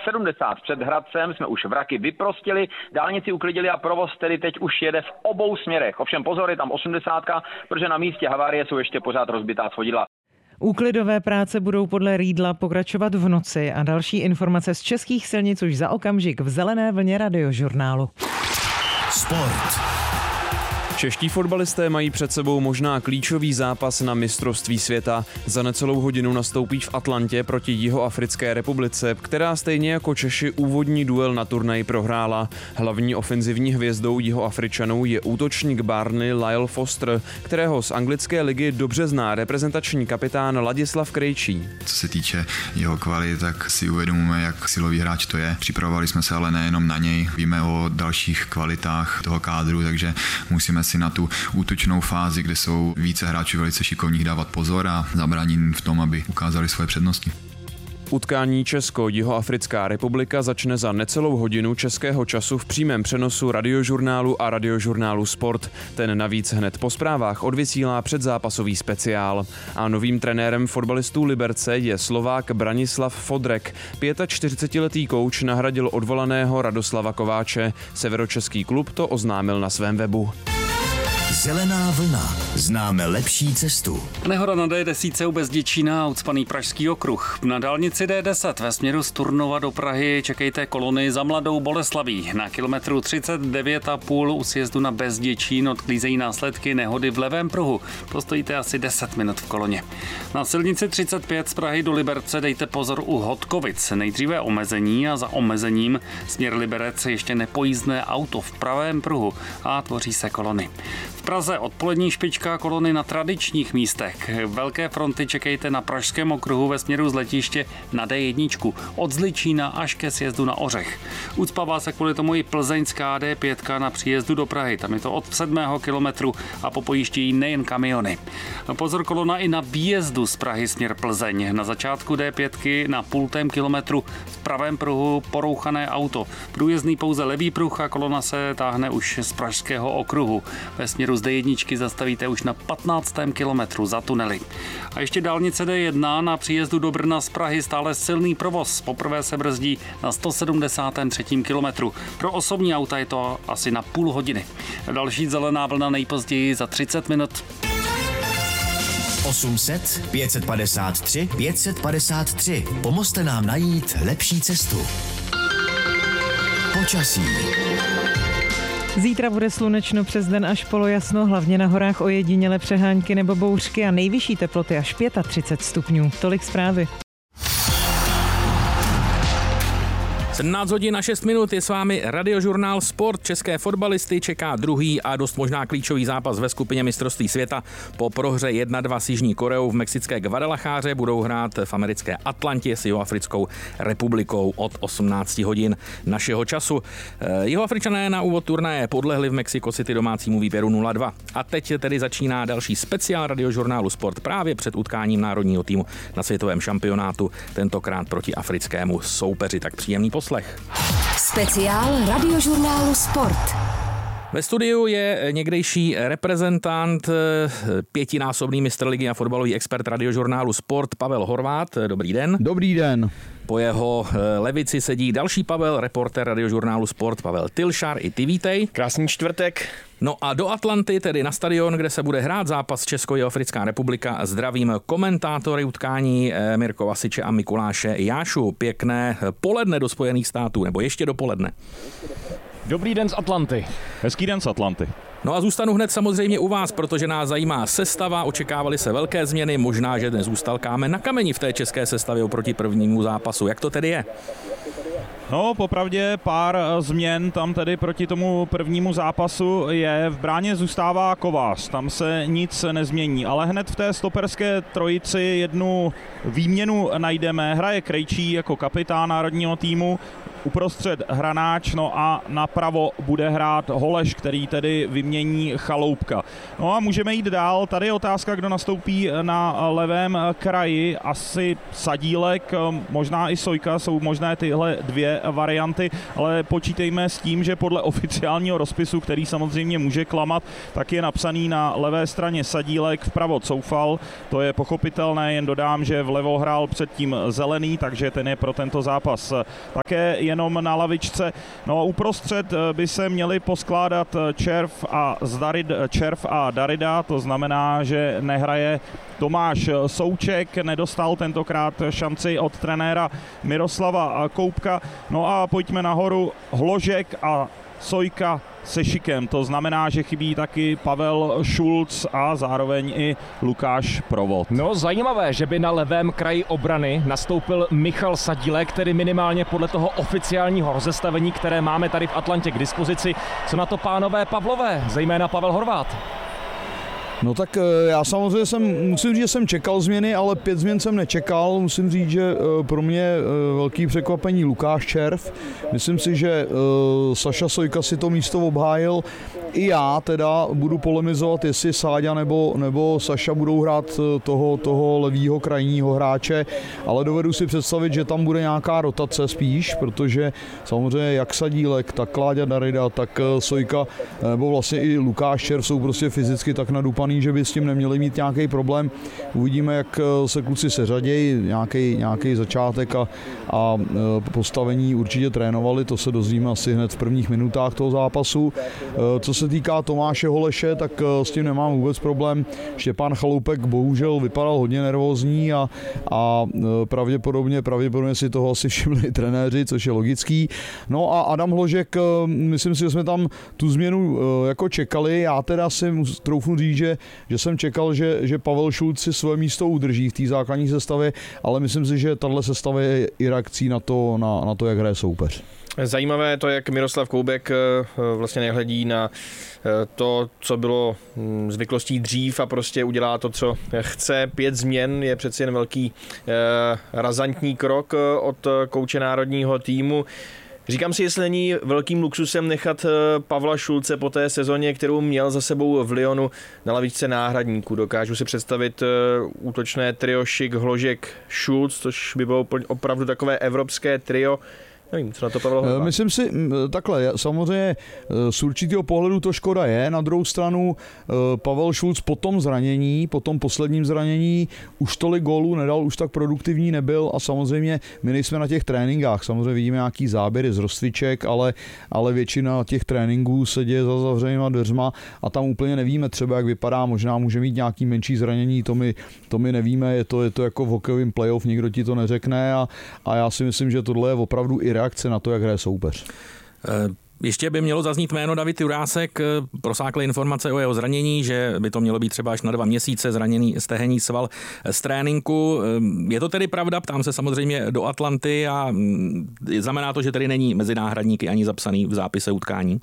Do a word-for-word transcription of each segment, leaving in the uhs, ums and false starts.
sedmdesát před Hradcem jsme už vraky vyprostili, dálnici uklidili a provoz tedy teď už jede v obou směrech. Ovšem pozor, je tam osmdesátka, protože na místě havárie jsou ještě pořád rozbitá svodidla. Úklidové práce budou podle Riedla pokračovat v noci a další informace z českých silnic už za okamžik v zelené vlně Radiožurnálu. Sport. Čeští fotbalisté mají před sebou možná klíčový zápas na mistrovství světa. Za necelou hodinu nastoupí v Atlantě proti Jihoafrické republice, která stejně jako Češi úvodní duel na turnaji prohrála. Hlavní ofenzivní hvězdou Jihoafričanů je útočník Barney Lyle Foster, kterého z anglické ligy dobře zná reprezentační kapitán Ladislav Krejčí. Co se týče jeho kvalit, tak si uvědomujeme, jak silový hráč to je. Připravovali jsme se ale nejenom na něj, víme o dalších kvalitách toho kádru, takže musíme si na tu útočnou fázi, kde jsou více hráčů velice šikovných, dávat pozor a zabránit v tom, aby ukázali svoje přednosti. Utkání Česko-Jihoafrická republika začne za necelou hodinu českého času v přímém přenosu Radiožurnálu a Radiožurnálu Sport. Ten navíc hned po zprávách odvysílá předzápasový speciál. A novým trenérem fotbalistů Liberce je Slovák Branislav Fodrek. čtyřicetiletý kouč nahradil odvolaného Radoslava Kováče. Severočeský klub to oznámil na svém webu. Zelená vlna. Známe lepší cestu. Nehoda na D deset u Bezděčína, ucpaný pražský okruh. Na dálnici D deset ve směru z Turnova do Prahy čekejte kolony za Mladou Boleslaví. Na kilometru třicet devět a půl u sjezdu na Bezděčín odklízejí následky nehody v levém pruhu. Postojíte asi deset minut v koloně. Na silnici třicet pět z Prahy do Liberce dejte pozor u Hodkovic. Nejdříve omezení a za omezením směr Liberec ještě nepojízdné auto v pravém pruhu a tvoří se kolony. V Praze odpolední špička, kolony na tradičních místech. Velké fronty čekejte na pražském okruhu ve směru z letiště na D jedna od Zličína až ke sjezdu na Ořech. Ucpává se kvůli tomu i plzeňská D pět na příjezdu do Prahy. Tam je to od sedmého kilometru a popojíždějí nejen kamiony. Pozor, kolona i na výjezdu z Prahy směr Plzeň. Na začátku D pět na půltém kilometru v pravém pruhu porouchané auto. Průjezdný pouze levý pruh a kolona se táhne už z pražského okruhu. Ve směru z D jedna zastavíte už na patnáctém kilometru za tunely. A ještě dálnice D jedna na příjezdu do Brna z Prahy stále silný provoz. Poprvé se brzdí na sto sedmdesátém třetím kilometru. Pro osobní auta je to asi na půl hodiny. Další zelená vlna nejpozději za třicet minut. osm set, pět set padesát tři, pět set padesát tři. Pomozte nám najít lepší cestu. Počasí. Zítra bude slunečno přes den až polojasno, hlavně na horách ojediněle přehánky nebo bouřky a nejvyšší teploty až třicet pět stupňů. Tolik zprávy. sedmnáct hodin a šest minut je s vámi Radiožurnál Sport. České fotbalisty čeká druhý a dost možná klíčový zápas ve skupině mistrovství světa. Po prohře jedna dva s Jižní Koreou v mexické Guadalajare budou hrát v americké Atlantě s Jihoafrickou republikou od osmnáct hodin našeho času. Jihoafričané na úvod turnaje podlehli v Mexico City domácímu výběru nula dva. A teď tedy začíná další speciál Radiožurnálu Sport právě před utkáním národního týmu na světovém šampionátu, tentokrát proti africkému soupeři. Tak příjemný poslech. Speciál Radiožurnálu Sport. Ve studiu je někdejší reprezentant, pětinásobný mistr ligy a fotbalový expert Radiožurnálu Sport Pavel Horvát. Dobrý den. Dobrý den. Po jeho levici sedí další Pavel, reportér Radiožurnálu Sport Pavel Tilšar. I ty vítej. Krásný čtvrtek. No a do Atlanty, tedy na stadion, kde se bude hrát zápas Česko-Jihoafrická republika, zdravím komentátory utkání Mirko Vasiče a Mikuláše Jášu. Pěkné poledne do Spojených států, nebo ještě dopoledne. Dobrý den z Atlanty. Hezký den z Atlanty. No a zůstanu hned samozřejmě u vás, protože nás zajímá sestava, očekávaly se velké změny, možná, že nezůstal kámen na kameni v té české sestavě oproti prvnímu zápasu. Jak to tedy je? No, popravdě pár změn tam tedy proti tomu prvnímu zápasu je. V bráně zůstává Kovář, tam se nic nezmění, ale hned v té stoperské trojici jednu výměnu najdeme. Hraje Krejčí jako kapitán národního týmu, uprostřed Hranáč, no a napravo bude hrát Holeš, který tedy vymění Chaloupka. No a můžeme jít dál, tady je otázka, kdo nastoupí na levém kraji, asi Sadílek, možná i Sojka, jsou možné tyhle dvě varianty, ale počítejme s tím, že podle oficiálního rozpisu, který samozřejmě může klamat, tak je napsaný na levé straně Sadílek, vpravo Coufal, to je pochopitelné, jen dodám, že vlevo hrál předtím Zelený, takže ten je pro tento zápas také jenom na lavičce. No a uprostřed by se měli poskládat Červ a, Zdarid, Červ a Darida, to znamená, že nehraje Tomáš Souček, nedostal tentokrát šanci od trenéra Miroslava Koupka. No a pojďme nahoru, Hložek a Sojka se Šikem, to znamená, že chybí taky Pavel Šulc a zároveň i Lukáš Provod. No zajímavé, že by na levém kraji obrany nastoupil Michal Sadílek, tedy minimálně podle toho oficiálního rozestavení, které máme tady v Atlantě k dispozici. Co na to pánové Pavlové, zejména Pavel Horvát? No tak já samozřejmě jsem, musím říct, že jsem čekal změny, ale pět změn jsem nečekal. Musím říct, že pro mě velký překvapení Lukáš Červ. Myslím si, že Saša Sojka si to místo obhájil. I já teda budu polemizovat, jestli Sáďa nebo, nebo Saša budou hrát toho, toho levýho krajního hráče, ale dovedu si představit, že tam bude nějaká rotace spíš, protože samozřejmě jak Sadílek, tak Kláďa Darida, tak Sojka, nebo vlastně i Lukáš Červ jsou prostě fyzicky tak nadupaný, že by s tím neměli mít nějaký problém. Uvidíme, jak se kluci seřadějí, nějaký, nějaký začátek a, a postavení určitě trénovali, to se dozvíme asi hned v prvních minutách toho zápasu. Co se týká Tomáše Holeše, tak s tím nemám vůbec problém. Štěpán Chaloupek bohužel vypadal hodně nervózní a, a pravděpodobně, pravděpodobně si toho asi všimli trenéři, což je logický. No a Adam Hložek, myslím si, že jsme tam tu změnu jako čekali. Já teda si troufnu říct, že, že jsem čekal, že, že Pavel Šulc si své místo udrží v té základní sestavě, ale myslím si, že tahle sestava je i reakcí na to, na, na to, jak hraje soupeř. Zajímavé je to, jak Miroslav Koubek vlastně nehledí na to, co bylo zvyklostí dřív a prostě udělá to, co chce. Pět změn je přeci jen velký razantní krok od kouče národního týmu. Říkám si, jestli není velkým luxusem nechat Pavla Šulce po té sezóně, kterou měl za sebou v Lyonu, na lavičce náhradníků. Dokážu si představit útočné trio Šik, Hložek, Šulc, což by bylo opravdu takové evropské trio. Nevím, co na to Pavel Horvát. Myslím si, takhle, samozřejmě z určitého pohledu to škoda je, na druhou stranu Pavel Šulc po tom zranění, po tom posledním zranění už tolik gólů nedal, už tak produktivní nebyl a samozřejmě my nejsme na těch tréninkách, samozřejmě vidíme nějaký záběry z rozcviček, ale, ale většina těch tréninků se děje za zavřenýma dveřma a tam úplně nevíme třeba, jak vypadá, možná může mít nějaký menší zranění, to my, to my nevíme, je to, je to jako v hokejovém playoff, nikdo ti to neřekne a, a já si myslím, že tohle je opravdu i reakce na to, jak hraje soupeř. Ještě by mělo zaznít jméno David Jurásek, prosákly informace o jeho zranění, že by to mělo být třeba až na dva měsíce zraněný stehenní sval z tréninku. Je to tedy pravda? Ptám se samozřejmě do Atlanty a znamená to, že tedy není mezi náhradníky ani zapsaný v zápise utkání?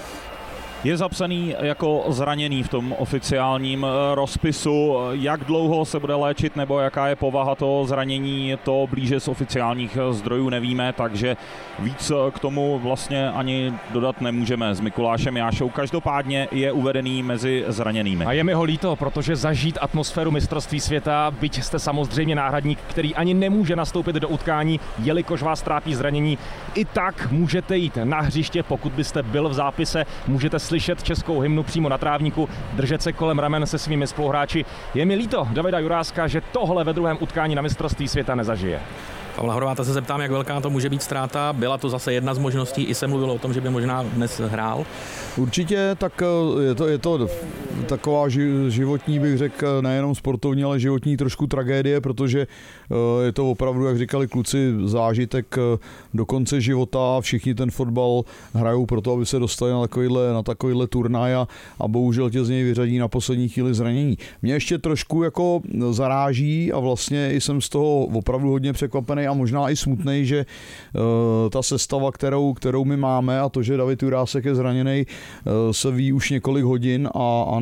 Je zapsaný jako zraněný v tom oficiálním rozpisu. Jak dlouho se bude léčit nebo jaká je povaha toho zranění, to blíže z oficiálních zdrojů nevíme, takže víc k tomu vlastně ani dodat nemůžeme s Mikulášem Jášou. Každopádně je uvedený mezi zraněnými. A je mi ho líto, protože zažít atmosféru mistrovství světa, byť jste samozřejmě náhradník, který ani nemůže nastoupit do utkání, jelikož vás trápí zranění, i tak můžete jít na hřiště, pokud byste byl v zápise, můžete slyšet českou hymnu přímo na trávníku, držet se kolem ramen se svými spoluhráči. Je mi líto Davida Juráska, že tohle ve druhém utkání na mistrovství světa nezažije. Pavla Horváta se zeptám, jak velká to může být ztráta. Byla to zase jedna z možností, i se mluvilo o tom, že by možná dnes hrál. Určitě, tak je to, je to taková životní, bych řekl, nejenom sportovní, ale životní trošku tragédie, protože je to opravdu, jak říkali kluci, zážitek do konce života. Všichni ten fotbal hrajou proto, aby se dostali na takovýhle, na takovýhle turnaj a, a bohužel tě z něj vyřadí na poslední chvíli zranění. Mě ještě trošku jako zaráží a vlastně jsem z toho opravdu hodně překvapený a možná i smutnej, že uh, ta sestava, kterou, kterou my máme a to, že David Jurásek je zraněný, uh, se ví už několik hodin a, a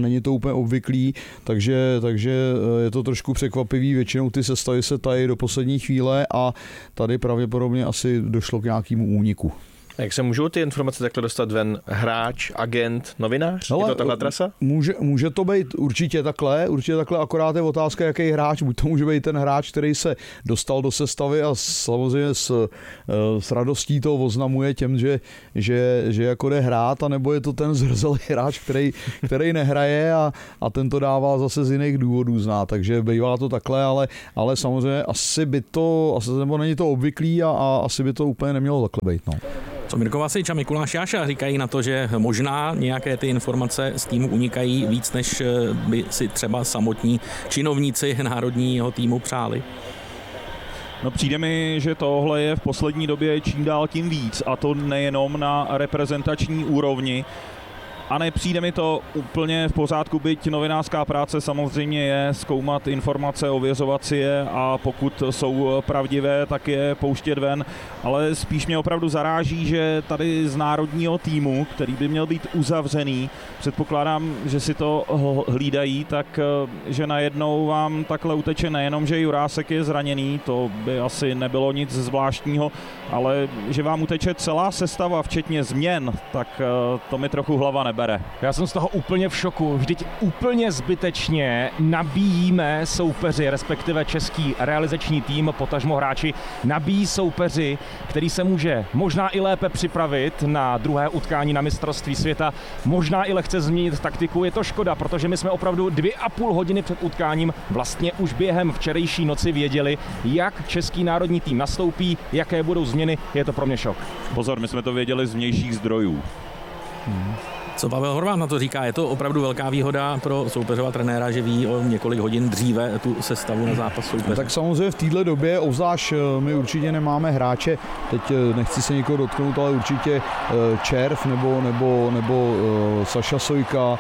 není to úplně obvyklý, takže, takže je to trošku překvapivý, většinou ty sestavy se tají do poslední chvíle a tady pravděpodobně asi došlo k nějakému úniku. A jak se můžou ty informace takhle dostat ven? Hráč, agent, novinář? Hele, je to takhle trasa? Může, může to být určitě takhle, určitě takhle, akorát je otázka, jaký hráč. Buď to může být ten hráč, který se dostal do sestavy a samozřejmě s, s radostí to oznamuje těm, že, že, že jako jde hrát, anebo je to ten zrzelý hráč, který, který nehraje a, a ten to dává zase z jiných důvodů znát. Takže bývá to takhle, ale, ale samozřejmě asi by to, asi, nebo není to obvyklý a, a asi by to úplně nemělo takhle být. No. Co Mirko Vasič a Mikuláš Jáša říkají na to, že možná nějaké ty informace z týmu unikají víc, než by si třeba samotní činovníci národního týmu přáli? No přijde mi, že tohle je v poslední době čím dál tím víc a to nejenom na reprezentační úrovni. A nepřijde mi to úplně v pořádku, byť novinářská práce samozřejmě je zkoumat informace, ověřovat si je a pokud jsou pravdivé, tak je pouštět ven, ale spíš mě opravdu zaráží, že tady z národního týmu, který by měl být uzavřený, předpokládám, že si to hlídají, tak že najednou vám takhle uteče nejenom, že Jurásek je zraněný, to by asi nebylo nic zvláštního, ale že vám uteče celá sestava, včetně změn, tak to mi trochu hlava nebere. Já jsem z toho úplně v šoku. Vždyť úplně zbytečně nabíjíme soupeři, respektive český realizační tým, potažmo hráči, nabíjí soupeři, který se může možná i lépe připravit na druhé utkání na mistrovství světa, možná i lehce změnit taktiku. Je to škoda, protože my jsme opravdu dvě a půl hodiny před utkáním vlastně už během včerejší noci věděli, jak český národní tým nastoupí, jaké budou změny. Je to pro mě šok. Pozor, my jsme to věděli z vnějších zdrojů. Hmm. Co Pavel Horváth na to říká? Je to opravdu velká výhoda pro soupeřova trenéra, že ví o několik hodin dříve tu sestavu na zápas soupeře? Tak samozřejmě v této době, obzvlášť my určitě nemáme hráče, teď nechci se někoho dotknout, ale určitě Červ nebo, nebo, nebo Saša Sojka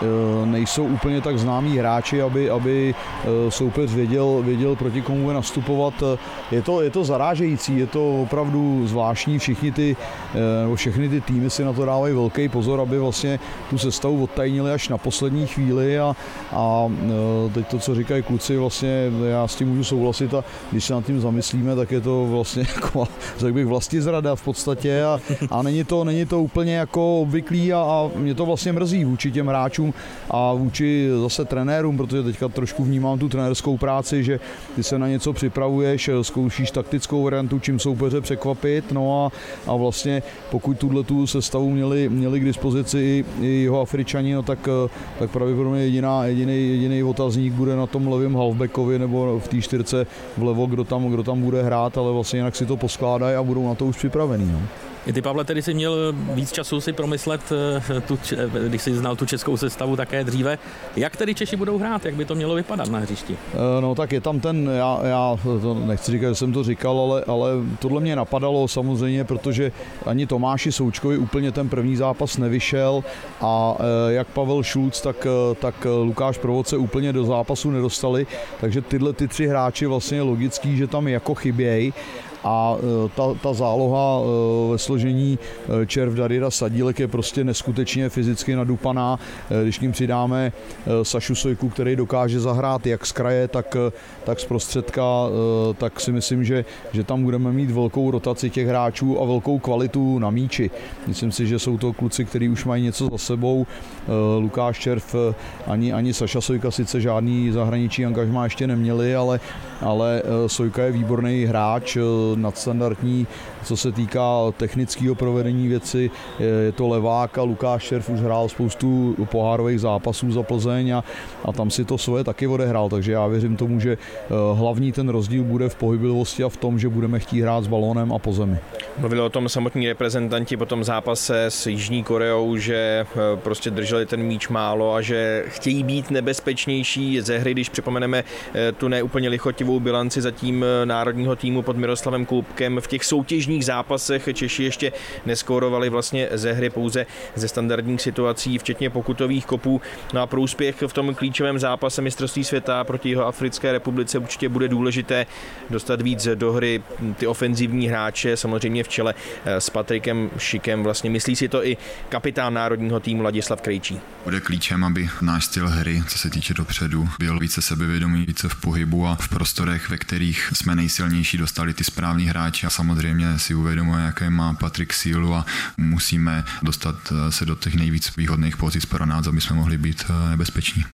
nejsou úplně tak známí hráči, aby, aby soupeř věděl, věděl, proti komu bude nastupovat. Je to, je to zarážející, je to opravdu zvláštní, všichni ty, všechny ty týmy si na to dávají velký pozor, aby vlastně tu sestavu odtajnili až na poslední chvíli a, a teď to, co říkají kluci, vlastně já s tím můžu souhlasit a když se nad tím zamyslíme, tak je to vlastně jako, řekl bych, vlastizrada v podstatě a, a není, to, není to úplně jako obvyklý a, a mě to vlastně mrzí vůči těm hráčům a vůči zase trenérům, protože teďka trošku vnímám tu trenérskou práci, že ty se na něco připravuješ, zkoušíš taktickou variantu, čím soupeře překvapit, no a, a vlastně pokud tuhle tu sestavu měli, měli k dispozici i jeho Afričani, no tak, tak pravděpodobně jediná, jediný, jediný otazník bude na tom levém halfbackovi nebo v té čtyřce vlevo, kdo tam, kdo tam bude hrát, ale vlastně jinak si to poskládají a budou na to už připravený. No. I ty, Pavle, tedy si měl víc času si promyslet, tu, když jsi znal tu českou sestavu také dříve. Jak tedy Češi budou hrát? Jak by to mělo vypadat na hřišti? No tak je tam ten, já, já to nechci říkat, že jsem to říkal, ale, ale tohle mě napadalo samozřejmě, protože ani Tomáši Součkovi úplně ten první zápas nevyšel a jak Pavel Šulc, tak, tak Lukáš Provoce úplně do zápasu nedostali, takže tyhle ty tři hráči vlastně je logický, že tam jako chybějí. A ta, ta záloha ve složení Červ, Darida, Sadílek je prostě neskutečně fyzicky nadupaná. Když k ním přidáme Sašu Sojku, který dokáže zahrát jak z kraje, tak, tak z prostředka, tak si myslím, že, že tam budeme mít velkou rotaci těch hráčů a velkou kvalitu na míči. Myslím si, že jsou to kluci, kteří už mají něco za sebou. Lukáš Červ ani, ani Saša Sojka sice žádný zahraniční angažmá ještě neměli, ale, ale Sojka je výborný hráč, nadstandardní, co se týká technického provedení věci, je to levák a Lukáš Červ už hrál spoustu pohárových zápasů za Plzeň a, a tam si to svoje taky odehrál, takže já věřím tomu, že hlavní ten rozdíl bude v pohyblivosti a v tom, že budeme chtít hrát s balónem a po zemi. Mluvili o tom samotní reprezentanti po tom zápase s Jižní Koreou, že prostě drželi ten míč málo a že chtějí být nebezpečnější ze hry, když připomeneme tu neúplně lichotivou bilanci zatím národního týmu pod Miroslavem Světovým kubkem. V těch soutěžních zápasech Češi ještě neskórovali vlastně ze hry, pouze ze standardních situací, včetně pokutových kopů. No a pro úspěch v tom klíčovém zápase mistrovství světa proti Jihoafrické republice určitě bude důležité dostat víc do hry ty ofenzivní hráče, samozřejmě v čele s Patrikem Schikem. Vlastně myslí si to i kapitán národního týmu Ladislav Krejčí. Bude klíčem, aby náš styl hry, co se týče dopředu, byl více sebevědomý, více v pohybu a v prostorech, ve kterých jsme nejsilnější, dostali ty správní hráči a samozřejmě si uvědomuje, jaké má Patrik sílu a musíme dostat se do těch nejvíc výhodných pozic pro nás, aby jsme mohli být nebezpeční.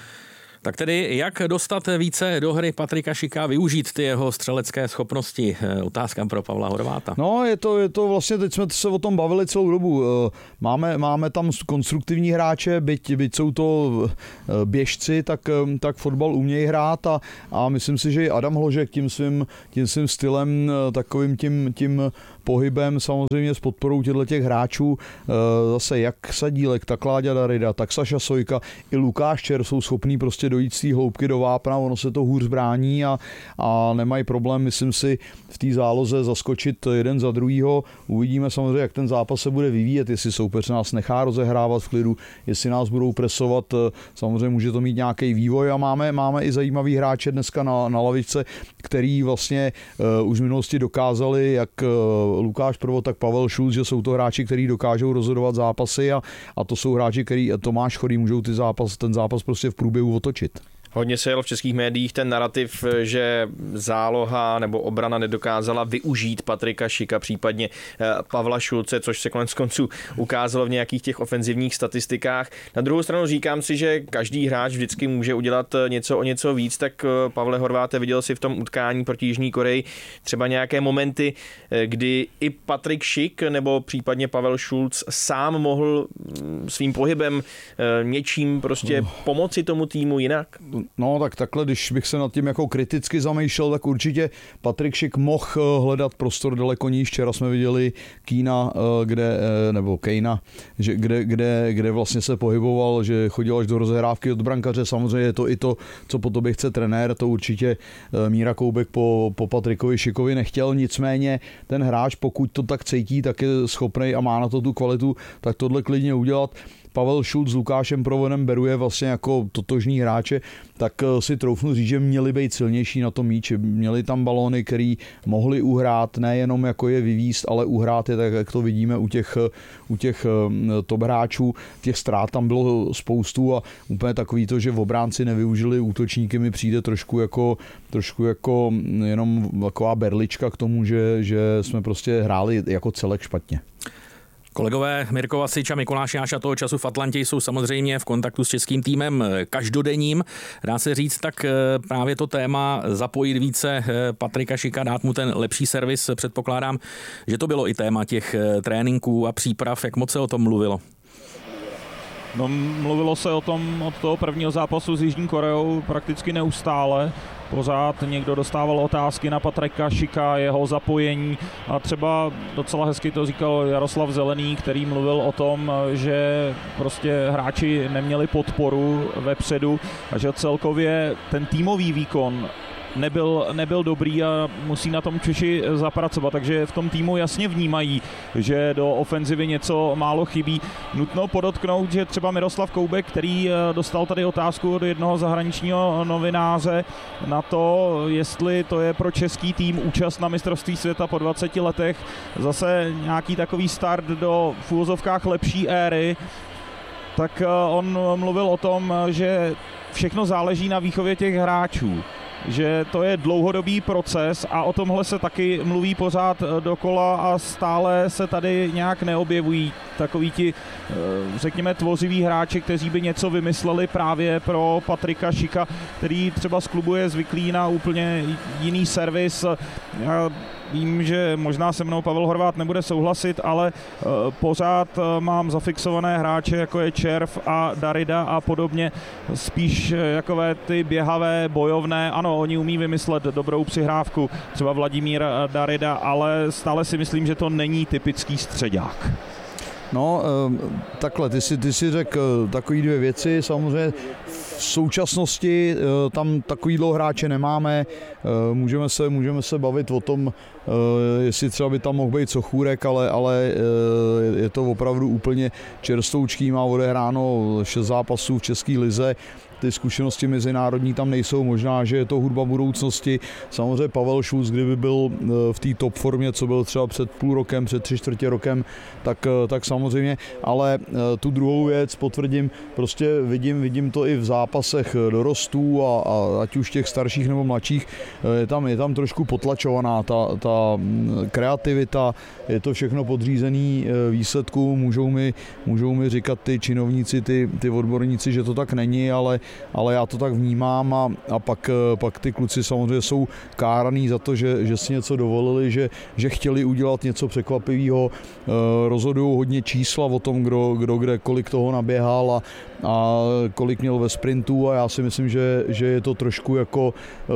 Tak tedy, jak dostat více do hry Patrika Schicka, využít ty jeho střelecké schopnosti? Otázka pro Pavla Horváta. No, je to, je to vlastně, teď jsme se o tom bavili celou dobu. Máme, máme tam konstruktivní hráče, byť, byť jsou to běžci, tak, tak fotbal umějí hrát a, a myslím si, že i Adam Hložek tím svým, tím svým stylem, takovým tím, tím pohybem, samozřejmě s podporou těchto těch hráčů, zase jak Sadílek, tak Láďa Darida, tak Saša Sojka, i Lukáš Čer jsou schopní prostě dojít z té hloubky do vápna, ono se to hůř brání a, a nemají problém, myslím si, v té záloze zaskočit jeden za druhýho. Uvidíme samozřejmě, jak ten zápas se bude vyvíjet, jestli soupeř nás nechá rozehrávat v klidu, jestli nás budou presovat, samozřejmě může to mít nějaký vývoj a máme, máme i zajímavý hráče dneska na, na lavičce, který vlastně uh, už v minulosti dokázali, jak uh, Lukáš Provo, tak Pavel Šulc, že jsou to hráči, kteří dokážou rozhodovat zápasy a, a to jsou hráči, který Tomáš Chorý můžou ty zápas, ten zápas prostě v průběhu otočit. Hodně se jel v českých médiích ten narrativ, že záloha nebo obrana nedokázala využít Patrika Schicka, případně Pavla Šulce, což se konec konců ukázalo v nějakých těch ofenzivních statistikách. Na druhou stranu říkám si, že každý hráč vždycky může udělat něco o něco víc, tak Pavle Horváte, viděl si v tom utkání proti Jižní Koreji třeba nějaké momenty, kdy i Patrik Schick nebo případně Pavel Šulc sám mohl svým pohybem něčím prostě pomoci tomu týmu jinak? No tak takhle, když bych se nad tím jako kriticky zamýšlel, tak určitě Patrik Schick mohl hledat prostor daleko níž. Včera jsme viděli Kína, kde, nebo Kejna, že, kde, kde, kde vlastně se pohyboval, že chodil až do rozehrávky od brankaře. Samozřejmě je to i to, co po tobě chce trenér, to určitě Míra Koubek po, po Patrikovi Schickovi nechtěl. Nicméně ten hráč, pokud to tak cítí, tak je schopný a má na to tu kvalitu, tak tohle klidně udělat. Pavel Šulc s Lukášem Provodem beruje vlastně jako totožní hráče, tak si troufnu říct, že měli být silnější na tom míči. Měli tam balóny, který mohli uhrát, nejenom jako je vyvízt, ale uhrát je tak, jak to vidíme u těch, u těch top hráčů. Těch ztrát tam bylo spoustu a úplně takový to, že v obránci nevyužili útočníky, mi přijde trošku jako, trošku jako jenom taková berlička k tomu, že, že jsme prostě hráli jako celek špatně. Kolegové Mirko Vasič a Mikuláš Jáša toho času v Atlantě jsou samozřejmě v kontaktu s českým týmem každodenním. Dá se říct, tak právě to téma zapojit více Patrika Schicka, dát mu ten lepší servis, předpokládám, že to bylo i téma těch tréninků a příprav. Jak moc se o tom mluvilo? No, mluvilo se o tom od toho prvního zápasu s Jižní Koreou prakticky neustále. Pořád někdo dostával otázky na Patrika Schicka, jeho zapojení a třeba docela hezky to říkal Jaroslav Zelený, který mluvil o tom, že prostě hráči neměli podporu vepředu a že celkově ten týmový výkon nebyl, nebyl dobrý a musí na tom Češi zapracovat, takže v tom týmu jasně vnímají, že do ofenzivy něco málo chybí. Nutno podotknout, že třeba Miroslav Koubek, který dostal tady otázku od jednoho zahraničního novináře na to, jestli to je pro český tým účast na mistrovství světa po dvaceti letech zase nějaký takový start do v úvozovkách lepší éry, tak on mluvil o tom, že všechno záleží na výchově těch hráčů, že to je dlouhodobý proces a o tomhle se taky mluví pořád dokola a stále se tady nějak neobjevují takoví ti, řekněme, tvořiví hráči, kteří by něco vymysleli právě pro Patrika Schicka, který třeba z klubu je zvyklý na úplně jiný servis. Já vím, že možná se mnou Pavel Horvát nebude souhlasit, ale pořád mám zafixované hráče, jako je Červ a Darida a podobně, spíš jakové ty běhavé, bojovné. Ano, oni umí vymyslet dobrou přihrávku, třeba Vladimír Darida, ale stále si myslím, že to není typický středák. No, takhle, ty si, ty si řekl takové dvě věci, samozřejmě v současnosti tam takovýhle hráče nemáme. Můžeme se, můžeme se bavit o tom, jestli třeba by tam mohl být Sochůrek, ale, ale je to opravdu úplně čerstvoučký, má odehráno šest zápasů v české lize. Ty zkušenosti mezinárodní tam nejsou, možná, že je to hudba budoucnosti. Samozřejmě Pavel Šulc, kdyby byl v té top formě, co byl třeba před půl rokem, před tři čtvrtě rokem, tak, tak samozřejmě, ale tu druhou věc potvrdím, prostě vidím, vidím to i v zápasech dorostů a, a ať už těch starších nebo mladších, je tam, je tam trošku potlačovaná ta, ta kreativita, je to všechno podřízený výsledku, můžou mi, můžou mi říkat ty činovníci, ty, ty odborníci, že to tak není, ale ale já to tak vnímám a, a pak, pak ty kluci samozřejmě jsou káraný za to, že, že si něco dovolili, že, že chtěli udělat něco překvapivého, rozhodují hodně čísla o tom, kdo, kdo kde kolik toho naběhal a, a kolik měl ve sprintu a já si myslím, že, že je to trošku jako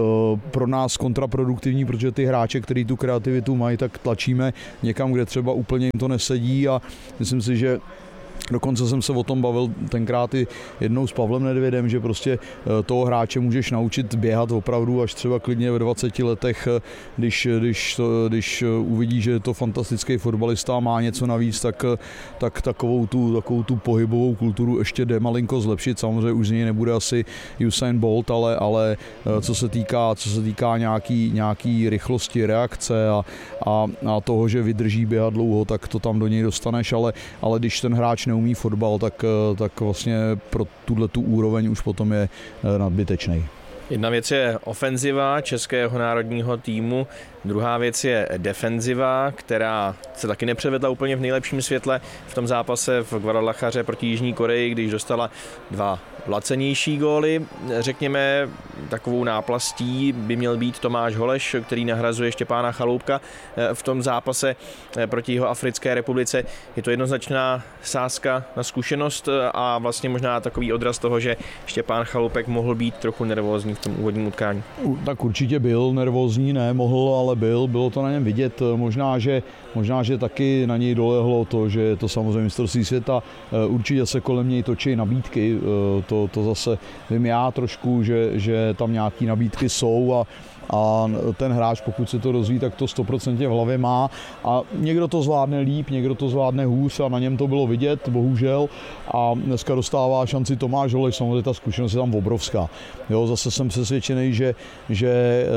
pro nás kontraproduktivní, protože ty hráče, kteří tu kreativitu mají, tak tlačíme někam, kde třeba úplně jim to nesedí a myslím si, že dokonce jsem se o tom bavil tenkrát i jednou s Pavlem Nedvědem, že prostě toho hráče můžeš naučit běhat opravdu až třeba klidně ve dvaceti letech, když, když, když uvidí, že je to fantastický fotbalista a má něco navíc, tak, tak takovou, tu, takovou tu pohybovou kulturu ještě jde malinko zlepšit. Samozřejmě už z něj nebude asi Usain Bolt, ale, ale co se týká, co se týká nějaký, nějaký rychlosti, reakce a, a, a toho, že vydrží běhat dlouho, tak to tam do něj dostaneš, ale, ale když ten hráč neumí fotbal, tak, tak vlastně pro tuhle tu úroveň už potom je nadbytečný. Jedna věc je ofenziva českého národního týmu, druhá věc je defenziva, která se taky nepřevedla úplně v nejlepším světle v tom zápase v Guadalajaře proti Jižní Koreji, když dostala dva lacenější góly. Řekněme, takovou náplastí by měl být Tomáš Holeš, který nahrazuje Štěpána Chaloupka v tom zápase proti Jihoafrické republice. Je to jednoznačná sázka na zkušenost a vlastně možná takový odraz toho, že Štěpán Chaloupek mohl být trochu nervózní v tom úvodním utkání. Tak určitě byl nervózní, ne mohl, ale byl, bylo to na něm vidět. Možná, že, možná, že taky na něj dolehlo to, že je to samozřejmě mistrovství světa. Určitě se kolem něj točí nabídky, to, to zase vím já trošku, že, že tam nějaký nabídky jsou a a ten hráč, pokud se to rozvíjí, tak to sto procent v hlavě má a někdo to zvládne líp, někdo to zvládne hůř a na něm to bylo vidět, bohužel, a dneska dostává šanci Tomáš Holeš, samozřejmě ta zkušenost je tam obrovská. Jo, zase jsem přesvědčený, že, že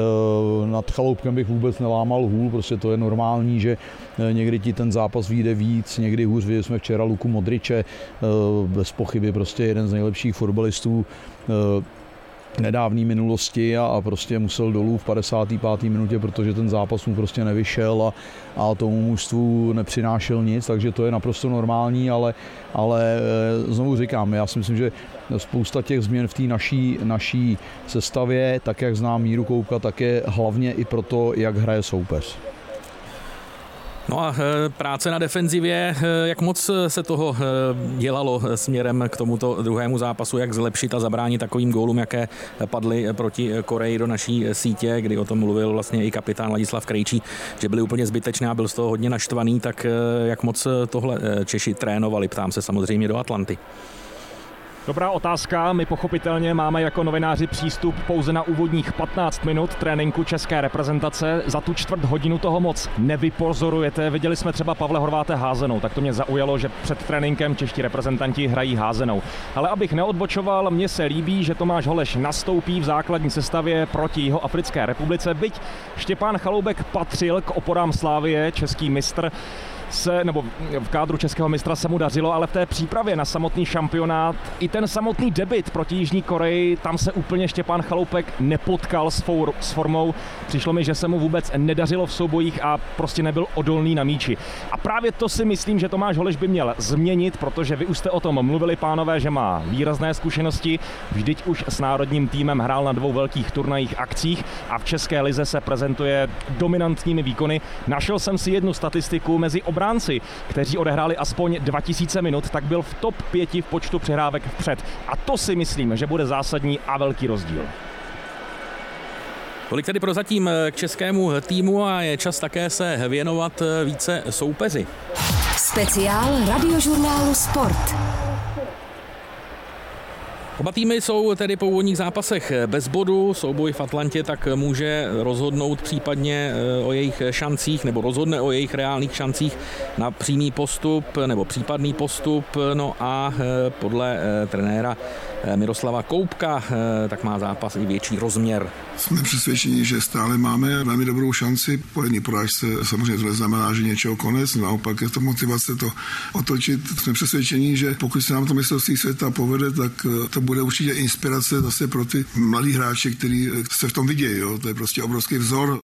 e, nad Chaloupkem bych vůbec nelámal hůl, prostě to je normální, že e, někdy ti ten zápas vyjde víc, někdy hůř. Viděli jsme včera Luku Modriče, e, bez pochyby prostě jeden z nejlepších fotbalistů e, nedávné minulosti a, a prostě musel dolů v padesáté páté minutě, protože ten zápas mu prostě nevyšel a, a tomu mužstvu nepřinášel nic, takže to je naprosto normální, ale, ale znovu říkám, já si myslím, že spousta těch změn v té naší, naší sestavě, tak jak znám Míru Koubka, tak je hlavně i proto, jak hraje soupeř. No a práce na defenzivě, jak moc se toho dělalo směrem k tomuto druhému zápasu, jak zlepšit a zabránit takovým gólům, jaké padly proti Koreji do naší sítě, kdy o tom mluvil vlastně i kapitán Ladislav Krejčí, že byly úplně zbytečné a byl z toho hodně naštvaný, tak jak moc tohle Češi trénovali, ptám se samozřejmě do Atlanty. Dobrá otázka, my pochopitelně máme jako novináři přístup pouze na úvodních patnáct minut tréninku české reprezentace. Za tu čtvrt hodinu toho moc nevypozorujete. Viděli jsme třeba Pavle Horváte házenou, tak to mě zaujalo, že před tréninkem čeští reprezentanti hrají házenou. Ale abych neodbočoval, mně se líbí, že Tomáš Holeš nastoupí v základní sestavě proti Jihoafrické republice, byť Štěpán Chaloupek patřil k oporám Slavie, český mistr. Se, nebo v kádru českého mistra se mu dařilo, ale v té přípravě na samotný šampionát i ten samotný debut proti Jižní Koreji, tam se úplně Štěpán Chaloupek nepotkal s, for, s formou. Přišlo mi, že se mu vůbec nedařilo v soubojích a prostě nebyl odolný na míči. A právě to si myslím, že Tomáš Holeš by měl změnit, protože vy už jste o tom mluvili, pánové, že má výrazné zkušenosti. Vždyť už s národním týmem hrál na dvou velkých turnajích akcích a v české lize se prezentuje dominantními výkony. Našel jsem si jednu statistiku mezi obránci, kteří odehráli aspoň dva tisíce minut, tak byl v top pěti v počtu přihrávek vpřed. A to si myslím, že bude zásadní a velký rozdíl. Tolik tedy prozatím k českému týmu a je čas také se věnovat více soupeři. Speciál Radiožurnálu Sport. Oba týmy jsou tedy po úvodních zápasech bez bodu. Souboj v Atlantě tak může rozhodnout případně o jejich šancích, nebo rozhodne o jejich reálných šancích na přímý postup nebo případný postup. No a podle trenéra Miroslava Koubka tak má zápas i větší rozměr. Jsme přesvědčeni, že stále máme velmi dobrou šanci. Po jedné porážce samozřejmě to neznamená, že něčeho konec, naopak je to motivace to otočit. Jsme přesvědčeni, že pokud se nám to mistrovství světa povede, tak to bude určitě inspirace zase pro ty mladí hráče, kteří se v tom vidějí. Jo? To je prostě obrovský vzor.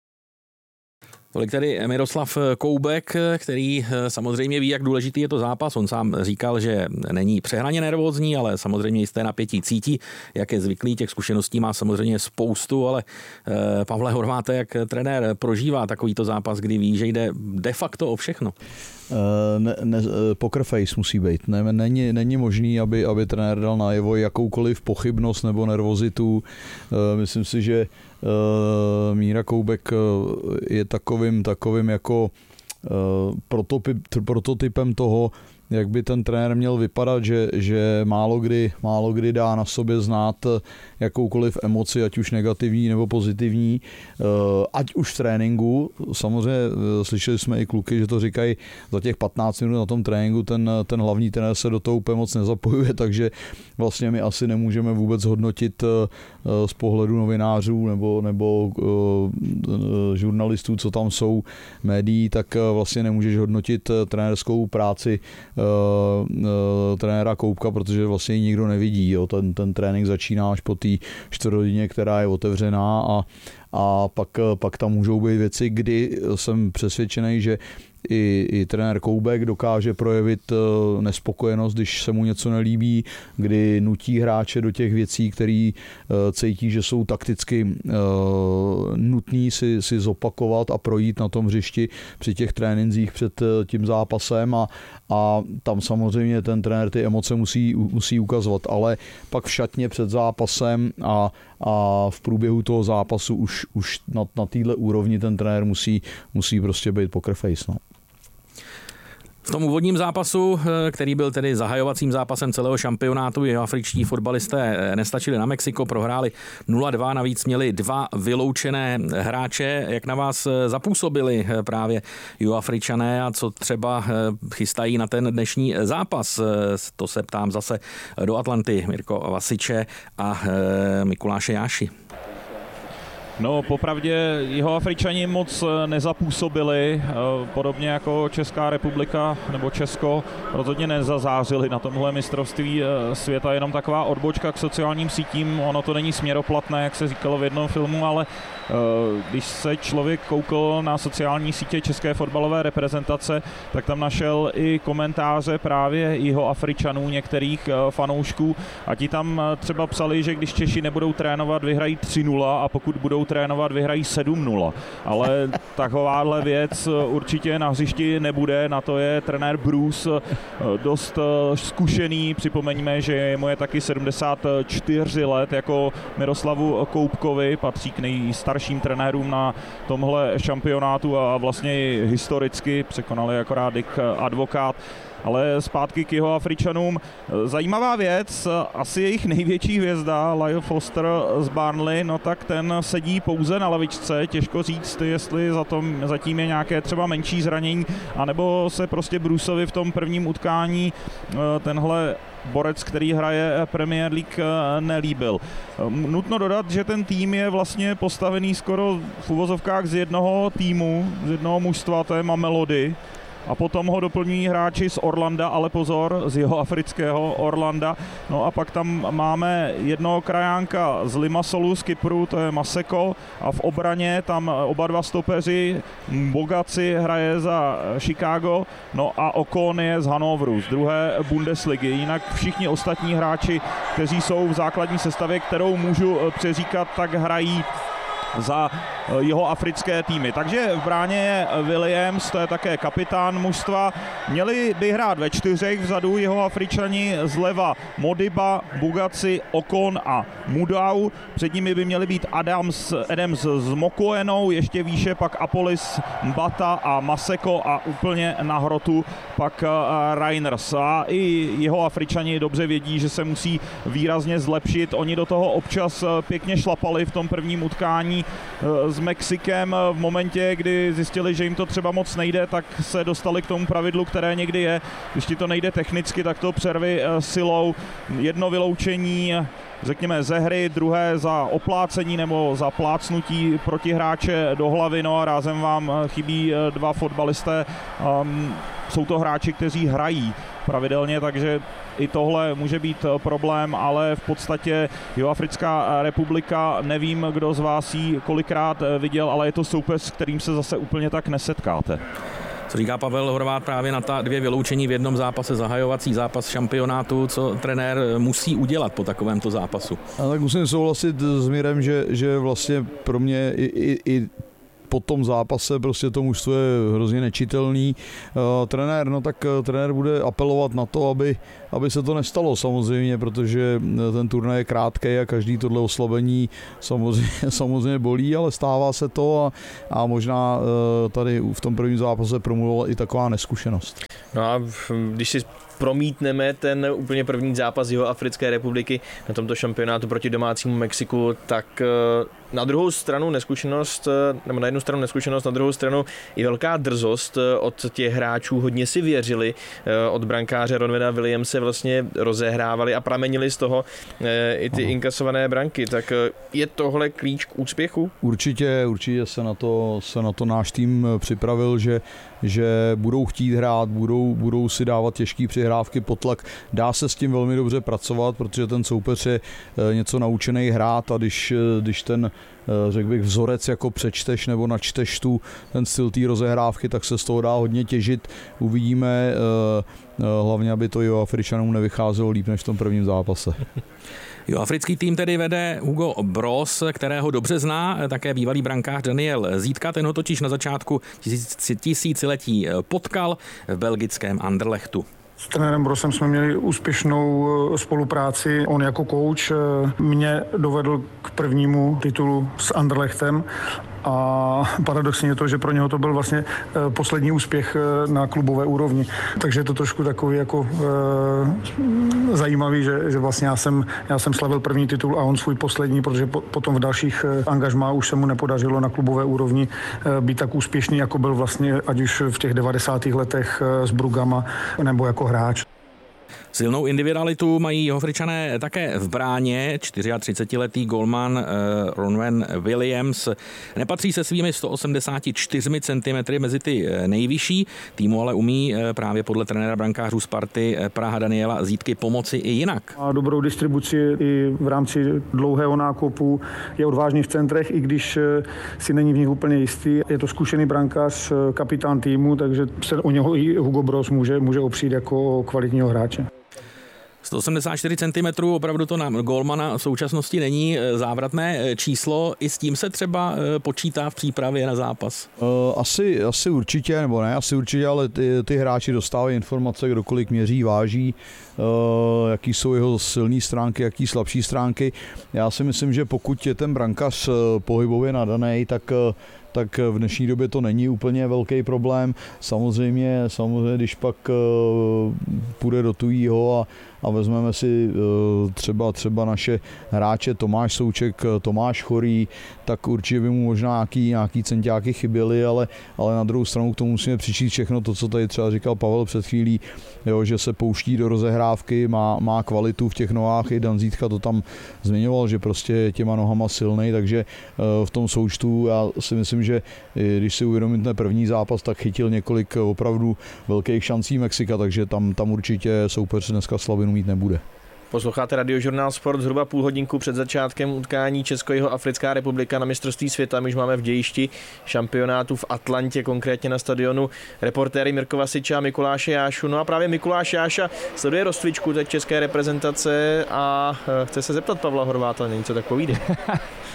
Tolik tedy Miroslav Koubek, který samozřejmě ví, jak důležitý je to zápas. On sám říkal, že není přehnaně nervózní, ale samozřejmě jisté napětí cítí, jak je zvyklý. Těch zkušeností má samozřejmě spoustu, ale Pavle Horváte, jak trenér prožívá takovýto zápas, kdy ví, že jde de facto o všechno? Ne, ne, poker face musí být. Ne, není, není možný, aby, aby trenér dal najevo jakoukoliv pochybnost nebo nervozitu. Myslím si, že Míra Koubek je takovým, takovým jako prototyp, prototypem toho, jak by ten trenér měl vypadat, že, že málo, kdy, málo kdy dá na sobě znát jakoukoliv emoci, ať už negativní nebo pozitivní, ať už v tréninku. Samozřejmě slyšeli jsme i kluky, že to říkají za těch patnáct minut na tom tréninku, ten, ten hlavní trenér se do toho úplně moc nezapojuje, takže vlastně my asi nemůžeme vůbec hodnotit z pohledu novinářů nebo, nebo žurnalistů, co tam jsou, médií, tak vlastně nemůžeš hodnotit trenérskou práci trenéra Koubka, protože vlastně ji nikdo nevidí. Jo. Ten, ten trénink začíná až po té čtvrthodině, která je otevřená a, a pak, pak tam můžou být věci, kdy jsem přesvědčený, že I, i trenér Koubek dokáže projevit nespokojenost, když se mu něco nelíbí, kdy nutí hráče do těch věcí, které cítí, že jsou takticky nutný si, si zopakovat a projít na tom hřišti při těch trénincích před tím zápasem a, a tam samozřejmě ten trenér ty emoce musí, musí ukazovat, ale pak v šatně před zápasem a, a v průběhu toho zápasu už, už na, na téhle úrovni ten trenér musí, musí prostě být poker face. No. V tom úvodním zápasu, který byl tedy zahajovacím zápasem celého šampionátu, jeho afričtí fotbalisté nestačili na Mexiko, prohráli nula dva, navíc měli dva vyloučené hráče. Jak na vás zapůsobili právě Jihoafričané a co třeba chystají na ten dnešní zápas? To se ptám zase do Atlanty, Mirko Vasiče a Mikuláše Jáši. No, popravdě Jihoafričani moc nezapůsobili, podobně jako Česká republika nebo Česko rozhodně nezazářili na tomhle mistrovství světa, jenom taková odbočka k sociálním sítím, ono to není směroplatné, jak se říkalo v jednom filmu, ale když se člověk koukal na sociální sítě české fotbalové reprezentace, tak tam našel i komentáře právě Jihoafričanů, některých fanoušků, a ti tam třeba psali, že když Češi nebudou trénovat, vyhrají tři nula a pokud budou trénovat, vyhrají sedm nula. Ale takováhle věc určitě na hřišti nebude, na to je trenér Bruce dost zkušený. Připomeňme, že mu je taky sedmdesát čtyři let, jako Miroslavu Koubkovi, patří k nejstarším trenérům na tomhle šampionátu a vlastně i historicky překonali akorát Dick Advokát. Ale zpátky k Jihoafričanům. Zajímavá věc, asi jejich největší hvězda, Lyle Foster z Burnley, no tak ten sedí pouze na lavičce, těžko říct, jestli za tom, zatím je nějaké třeba menší zranění, anebo se prostě Bruceovi v tom prvním utkání tenhle borec, který hraje Premier League, nelíbil. Nutno dodat, že ten tým je vlastně postavený skoro v uvozovkách z jednoho týmu, z jednoho mužstva, to je Mamelody, a potom ho doplňují hráči z Orlanda, ale pozor, z jihoafrického Orlanda. No a pak tam máme jednoho krajánka z Limassolu z Kypru, to je Maseko, a v obraně tam oba dva stopeři, Bogaci hraje za Chicago, no a Okon je z Hannoveru, z druhé Bundesligy. Jinak všichni ostatní hráči, kteří jsou v základní sestavě, kterou můžu přeříkat, tak hrají za jeho africké týmy. Takže v bráně je Williams, to je také kapitán mužstva. Měli by hrát ve čtyřech, vzadu jeho Afričani, zleva Modiba, Bugaci, Okon a Mudau. Před nimi by měli být Adams, Adams s Mokoenou, ještě výše pak Apolis, Mbata a Maseko a úplně na hrotu pak Reiners. A i jeho Afričani dobře vědí, že se musí výrazně zlepšit. Oni do toho občas pěkně šlapali v tom prvním utkání s Mexikem. V momentě, kdy zjistili, že jim to třeba moc nejde, tak se dostali k tomu pravidlu, které někdy je. Když ti to nejde technicky, tak to přervi silou. Jedno vyloučení, řekněme, ze hry, druhé za oplácení nebo za plácnutí protihráče do hlavy, no a rázem vám chybí dva fotbalisté. Um, jsou to hráči, kteří hrají pravidelně, takže i tohle může být problém, ale v podstatě Jihoafrická republika, nevím, kdo z vás ji kolikrát viděl, ale je to soupeř, s kterým se zase úplně tak nesetkáte. Co říká Pavel Horváth právě na ta dvě vyloučení v jednom zápase, zahajovací zápas šampionátu, co trenér musí udělat po takovémto zápasu? A tak musím souhlasit s Mirem, že, že vlastně pro mě i, i, i po tom zápase prostě to mužstvo je hrozně nečitelný. Uh, trenér, no tak uh, trenér bude apelovat na to, aby, aby se to nestalo samozřejmě, protože ten turnaj je krátký a každý tohle oslabení samozřejmě, samozřejmě bolí, ale stává se to a, a možná uh, tady v tom prvním zápase promluvala i taková neskušenost. No a když si promítneme ten úplně první zápas Jihoafrické republiky na tomto šampionátu proti domácímu Mexiku, tak na druhou stranu neskušenost, nebo na jednu stranu neskušenost, na druhou stranu i velká drzost od těch hráčů, hodně si věřili, od brankáře Ronwena Williamse vlastně rozehrávali a pramenili z toho i ty inkasované branky. Tak je tohle klíč k úspěchu? Určitě, určitě se na to, se na to náš tým připravil, že, že budou chtít hrát, budou, budou si dávat těžký přihrávky pod tlak. Dá se s tím velmi dobře pracovat, protože ten soupeř je něco naučený hrát a když, když ten, řekl bych, vzorec jako přečteš nebo načteš tu, ten styl té rozehrávky, tak se z toho dá hodně těžit. Uvidíme, hlavně, aby to Jihoafričanům nevycházelo líp než v tom prvním zápase. Jihoafrický tým tedy vede Hugo Broos, kterého dobře zná také bývalý brankář Daniel Zítka. Ten ho totiž na začátku tisíciletí potkal v belgickém Anderlechtu. S trenérem Brosem jsme měli úspěšnou spolupráci. On jako kouč mě dovedl k prvnímu titulu s Anderlechtem a paradoxně je to, že pro něho to byl vlastně poslední úspěch na klubové úrovni. Takže je to trošku takový jako e, zajímavý, že, že vlastně já jsem, já jsem slavil první titul a on svůj poslední, protože po, potom v dalších angažmá už se mu nepodařilo na klubové úrovni e, být tak úspěšný, jako byl vlastně ať už v těch devadesátých letech s Brugama nebo jako hráč. Silnou individualitu mají Jihoafričané také v bráně. třicetičtyřletý golman eh, Ronwen Williams nepatří se svými sto osmdesáti čtyřmi centimetry mezi ty nejvyšší. Týmu ale umí eh, právě podle trenéra brankářů Sparty eh, Praha Daniela Zítky pomoci i jinak. A dobrou distribuci i v rámci dlouhého nákopu, je odvážný v centrech, i když eh, si není v nich úplně jistý. Je to zkušený brankář, eh, kapitán týmu, takže se o něho i Hugo Broos může, může opřít jako kvalitního hráče. sto osmdesát čtyři centimetrů, opravdu to na golmana v současnosti není závratné číslo. I s tím se třeba počítá v přípravě na zápas? Asi, asi určitě, nebo ne, asi určitě, ale ty, ty hráči dostávají informace, kdo kolik měří, váží, jaký jsou jeho silné stránky, jaký slabší stránky. Já si myslím, že pokud je ten brankař pohybově nadaný, tak tak v dnešní době to není úplně velký problém. Samozřejmě, samozřejmě když pak půjde do tujího a, a vezmeme si třeba, třeba naše hráče Tomáš Souček, Tomáš Chorý, tak určitě by mu možná nějaký, nějaký centiáky chyběly, ale, ale na druhou stranu k tomu musíme přičít všechno to, co tady třeba říkal Pavel před chvílí, jo, že se pouští do rozehrávky, má, má kvalitu v těch nohách, i Dan Zítka to tam zmiňoval, že prostě těma nohama silnej, takže v tom součtu já si myslím, že když si uvědomíte první zápas, tak chytil několik opravdu velkých šancí Mexika, takže tam, tam určitě soupeř dneska slabinu mít nebude. Posloucháte Radiožurnál Sport zhruba půl hodinku před začátkem utkání Česko-Jihoafrická republika na mistrovství světa. My už máme v dějišti šampionátu v Atlantě, konkrétně na stadionu reportéry Mirka Vasiča a Mikuláše Jášu. No a právě Mikuláš Jáša sleduje rozcvičku teď české reprezentace a chce se zeptat Pavla Horváta, není co tak povíde.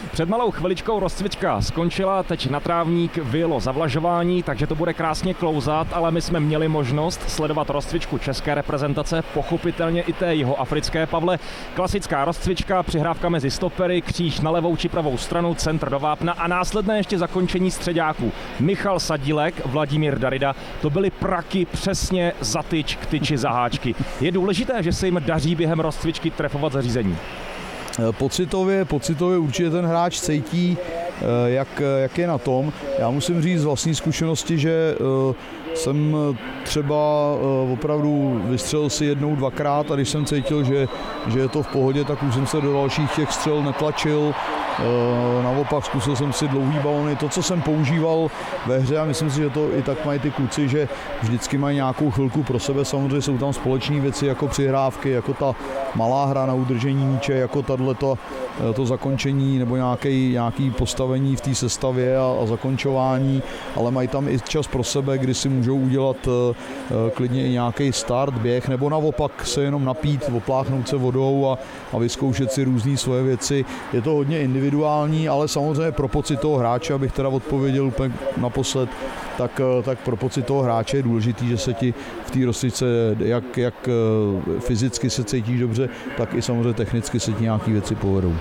Před malou chviličkou rozcvička skončila, teď na trávník vyjelo zavlažování, takže to bude krásně klouzat, ale my jsme měli možnost sledovat rozcvičku české reprezentace, pochopitelně i té jihoafrické. Pavle, klasická rozcvička, přihrávka mezi stopery, kříž na levou či pravou stranu, centr do vápna a následné ještě zakončení středáků. Michal Sadílek, Vladimír Darida, to byly praky přesně za tyč k tyči zaháčky. Je důležité, že se jim daří během rozcvičky trefovat zařízení? Pocitově, pocitově určitě ten hráč cítí, jak, jak je na tom. Já musím říct z vlastní zkušenosti, že jsem třeba opravdu vystřelil si jednou, dvakrát a když jsem cítil, že, že je to v pohodě, tak už jsem se do dalších těch střel netlačil. Naopak zkusil jsem si dlouhý balony, to, co jsem používal ve hře, a myslím si, že to i tak mají ty kluci, že vždycky mají nějakou chvilku pro sebe. Samozřejmě jsou tam společné věci jako přihrávky, jako ta malá hra na udržení míče, jako tato, to zakončení nebo nějaký, nějaký postavení v té sestavě a, a zakončování, ale mají tam i čas pro sebe, kdy si můžou udělat uh, klidně i nějaký start, běh, nebo naopak se jenom napít, opláchnout se vodou a, a vyzkoušet si různé svoje věci. Je to hodně individuální, ale samozřejmě pro pocit toho hráče, abych teda odpověděl úplně naposled, tak, tak pro pocit toho hráče je důležitý, že se ti v té rozcvičce jak, jak fyzicky se cítíš dobře, tak i samozřejmě technicky se ti nějaké věci povedou.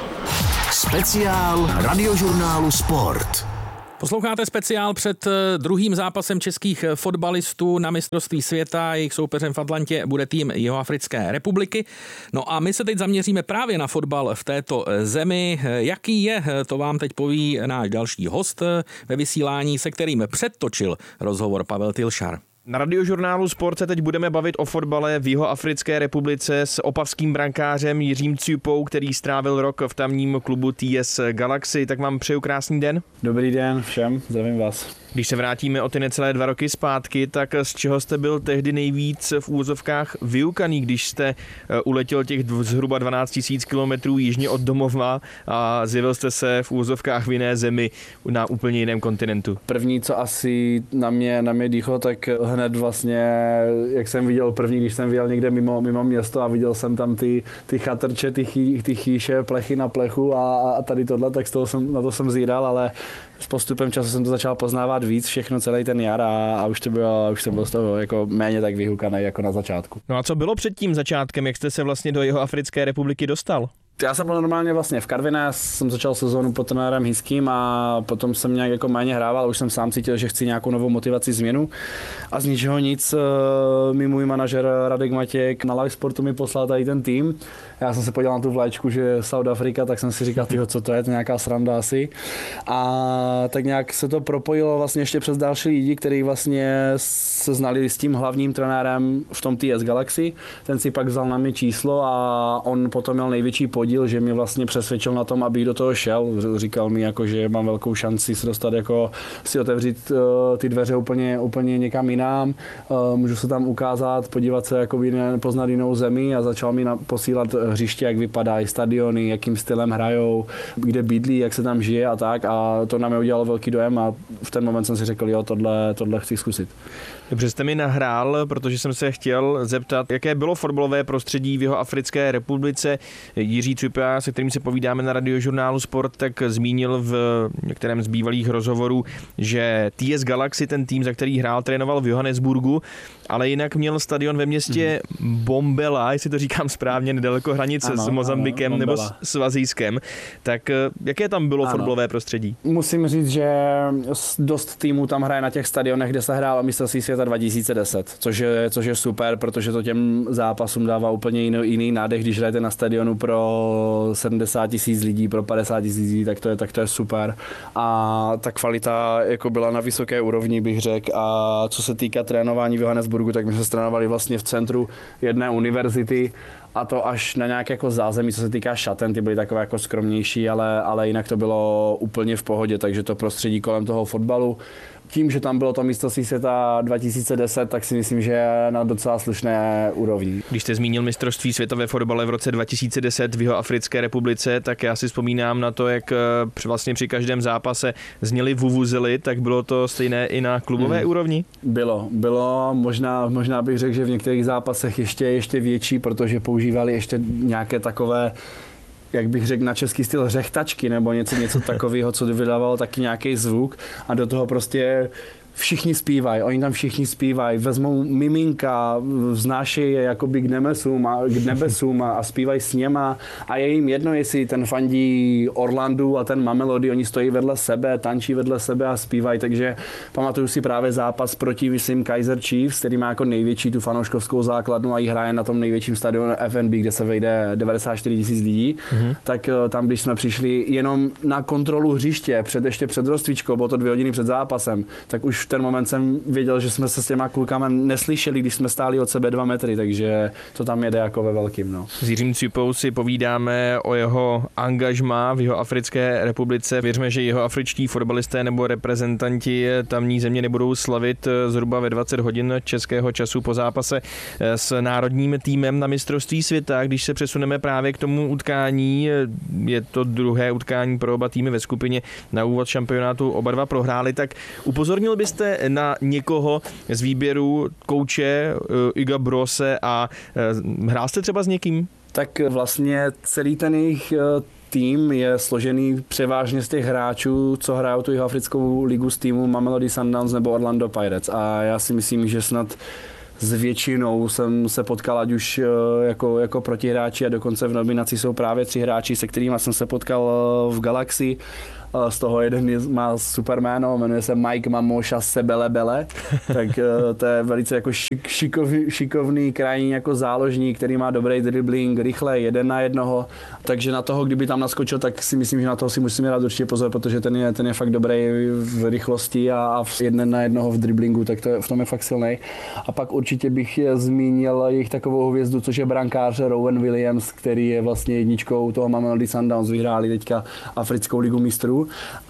Speciál Radiožurnálu Sport. Posloucháte speciál před druhým zápasem českých fotbalistů na mistrovství světa. Jejich soupeřem v Atlantě bude tým Jihoafrické republiky. No a my se teď zaměříme právě na fotbal v této zemi. Jaký je, to vám teď poví náš další host ve vysílání, se kterým předtočil rozhovor Pavel Tilšar. Na Radiožurnálu Sport se teď budeme bavit o fotbale v Jihoafrické republice s opavským brankářem Jiřím Cupou, který strávil rok v tamním klubu T S Galaxy. Tak vám přeju krásný den. Dobrý den všem, zdravím vás. Když se vrátíme o ty necelé dva roky zpátky, tak z čeho jste byl tehdy nejvíc v úvozovkách vyukaný, když jste uletěl těch zhruba dvanáct tisíc kilometrů jižně od domova a zjevil jste se v úvozovkách v jiné zemi na úplně jiném kontinentu? První, co asi na mě, na mě dýchlo, tak hned vlastně, jak jsem viděl první, když jsem viděl někde mimo, mimo město a viděl jsem tam ty, ty chatrče, ty, chý, ty chýše, plechy na plechu a, a tady tohle, tak z toho jsem, na to jsem zíral, ale s postupem času jsem to začal poznávat víc, všechno celý ten jar a, a už, to bylo, už jsem byl z toho jako méně tak vyhukaný jako na začátku. No a co bylo před tím začátkem, jak jste se vlastně do Jihoafrické republiky dostal? Já jsem byl normálně vlastně v Karviné, jsem začal sezónu pod trenérem Hiským a potom jsem nějak jako méně hrával, už jsem sám cítil, že chci nějakou novou motivaci, změnu a z ničeho nic mi můj manažer Radek Matěk na Live Sportu mi poslal tady ten tým. Já jsem se podíval na tu vlaječku, že je South Africa, tak jsem si říkal, tyho, co to je, to nějaká sranda asi. A tak nějak se to propojilo vlastně ještě přes další lidi, kteří vlastně se znali s tím hlavním trenérem v tom T S Galaxy. Ten si pak vzal na mě číslo a on potom měl největší podíl, že mě vlastně přesvědčil na tom, abych do toho šel. Říkal mi, jako, že mám velkou šanci se dostat, jako si otevřít uh, ty dveře úplně, úplně někam jinam. Uh, můžu se tam ukázat, podívat se, jako poznat jinou zemi a začal mi posílat hřiště, jak vypadají stadiony, jakým stylem hrajou, kde bydlí, jak se tam žije a tak. A to na mě udělalo velký dojem a v ten moment jsem si řekl, jo, tohle, tohle chci zkusit. Dobře, jste mi nahrál, protože jsem se chtěl zeptat, jaké bylo fotbalové prostředí v Jihoafrické republice. Jiří Cupa, se kterým se povídáme na Radiožurnálu Sport, tak zmínil v některém z bývalých rozhovorů, že T S Galaxy, ten tým, za který hrál, trénoval v Johannesburgu, ale jinak měl stadion ve městě mm. Bombela, jestli to říkám správně, nedaleko hranice ano, s Mozambikem ano, nebo s Svazijskem. Tak jaké tam bylo ano. fotbalové prostředí? Musím říct, že dost týmů tam hraje na těch stadionech, kde se hrál mistrovství světa dva tisíce deset, což je, což je super, protože to těm zápasům dává úplně jiný, jiný nádech, když hrajete na stadionu pro sedmdesát tisíc lidí, pro padesát tisíc lidí, tak to je, tak to je super. A ta kvalita jako byla na vysoké úrovni, bych řekl. A co se týká trénování v Johannesburgu, tak my jsme trénovali vlastně v centru jedné univerzity, a to až na nějaké jako zázemí, co se týká šaten, ty byly takové jako skromnější, ale, ale jinak to bylo úplně v pohodě, takže to prostředí kolem toho fotbalu. Tím, že tam bylo to mistrovství světa dva tisíce deset, tak si myslím, že je na docela slušné úrovni. Když jste zmínil mistrovství světa ve fotbale v roce dva tisíce deset v Jihoafrické republice, tak já si vzpomínám na to, jak vlastně při každém zápase zněly vuvuzely, tak bylo to stejné i na klubové hmm. úrovni? Bylo, bylo, možná, možná bych řekl, že v některých zápasech ještě, ještě větší, protože používali ještě nějaké takové jak bych řekl na český styl, řechtačky nebo něco, něco takového, co vydávalo taky nějaký zvuk a do toho prostě všichni zpívají, oni tam všichni zpívají, vezmou miminka, vznášejí je jakoby k nebesům a, k nebesům a, a zpívají s něma a je jim jedno, jestli ten fandí Orlandu a ten Mamelody, oni stojí vedle sebe, tančí vedle sebe a zpívají, takže pamatuju si právě zápas proti, myslím, Kaizer Chiefs, který má jako největší tu fanouškovskou základnu a jí hraje na tom největším stadionu F N B, kde se vejde devadesát čtyři tisíc lidí, mm-hmm. tak tam, když jsme přišli jenom na kontrolu hřiště, před, ještě před rozcvičkou, bylo to dvě hodiny před zápasem, tak už v ten moment jsem věděl, že jsme se s těma klukama neslyšeli, když jsme stáli od sebe dva metry, takže to tam jede jako ve velkým. No. S Jiřím Cupou si povídáme o jeho angažmá v Jihoafrické republice. Věřme, že jeho afričtí fotbalisté nebo reprezentanti tamní země nebudou slavit zhruba ve dvacet hodin českého času po zápase s národním týmem na mistrovství světa. Když se přesuneme právě k tomu utkání, je to druhé utkání pro oba týmy ve skupině na úvod šampionátu, oba dva prohráli, tak upozornil byste na někoho z výběru kouče Iga Brose a hrál jste třeba s někým? Tak vlastně celý ten jejich tým je složený převážně z těch hráčů, co hrajou tu jihoafrickou ligu z týmu Mamelody Sundowns nebo Orlando Pirates a já si myslím, že snad s většinou jsem se potkal, ať už jako, jako protihráči a dokonce v nominaci jsou právě tři hráči, se kterými jsem se potkal v Galaxii. Z toho jeden má super jméno, jmenuje se Mike Mamoša Sebelebele, tak to je velice jako šik, šikovný, šikovný krajní jako záložník, který má dobrý dribbling, rychle, jeden na jednoho, takže na toho, kdyby tam naskočil, tak si myslím, že na toho si musíme dát určitě pozor, protože ten je, ten je fakt dobrý v rychlosti a, a v jeden na jednoho v dribblingu, tak to je, v tom je fakt silný. A pak určitě bych zmínil jejich takovou hvězdu, což je brankář Rowan Williams, který je vlastně jedničkou toho Mamelody Sundowns, vyhráli teďka Africkou ligu mistrů.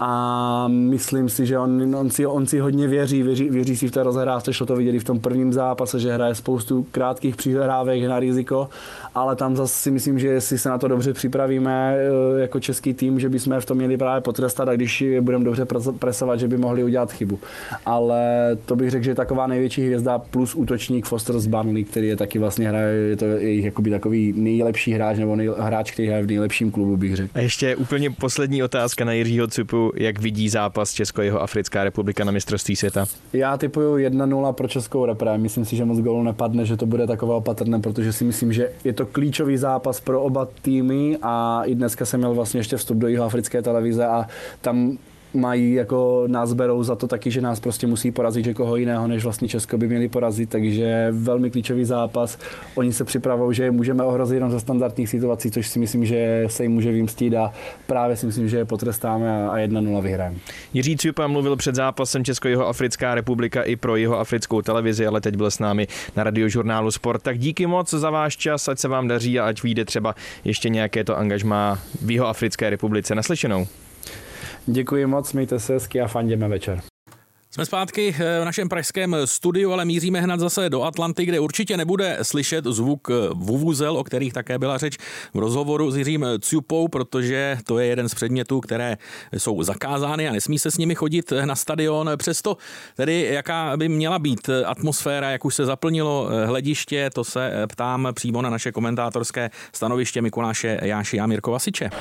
A myslím si, že on, on, si, on si hodně věří, věří, věří si v té rozehrávce, šlo to vidět v tom prvním zápase, že hraje spoustu krátkých přihrávek na riziko, ale tam zase si myslím, že jestli se na to dobře připravíme jako český tým, že bychom v tom měli právě potrestat a když budeme dobře presovat, že by mohli udělat chybu. Ale to bych řekl, že je taková největší hvězda plus útočník Foster z Burnley, který je taky vlastně hraje, je to jejich jakoby takový nejlepší hráč nebo nej, hráč, který hraje v nejlepším klubu, bych řekl. A ještě úplně poslední otázka na Jiřího Cupu, jak vidí zápas Česko-Jihoafrická republika na mistrovství světa? Já tipuju jedna nula pro Českou repre. Myslím si, že moc gólů nepadne, že to bude takové opatrné, protože si myslím, že je to klíčový zápas pro oba týmy a i dneska jsem měl vlastně ještě vstup do jihoafrické televize a tam mají jako nás berou za to taky, že nás prostě musí porazit, že koho jiného než vlastně Česko by měli porazit, takže velmi klíčový zápas. Oni se připravují, že je můžeme ohrozit jenom za standardních situací, což si myslím, že se jim může vymstít a právě si myslím, že je potrestáme a jedna nula vyhrajeme. Jiří Cupa mluvil před zápasem Česko-Jihoafrická republika i pro jihoafrickou televizi, ale teď byl s námi na Radiožurnálu Sport. Tak díky moc za váš čas, ať se vám daří a ať vyjde třeba ještě nějaké to angažmá v Jihoafrické republice. Naslyšenou. Děkuji moc, mějte se hezky a fandíme večer. Jsme zpátky v našem pražském studiu, ale míříme hned zase do Atlanty, kde určitě nebude slyšet zvuk vuvuzel, o kterých také byla řeč v rozhovoru s Jiřím Cupou, protože to je jeden z předmětů, které jsou zakázány a nesmí se s nimi chodit na stadion. Přesto tedy jaká by měla být atmosféra, jak už se zaplnilo hlediště, to se ptám přímo na naše komentátorské stanoviště Mikuláše Jáši a Mirka Vasiče.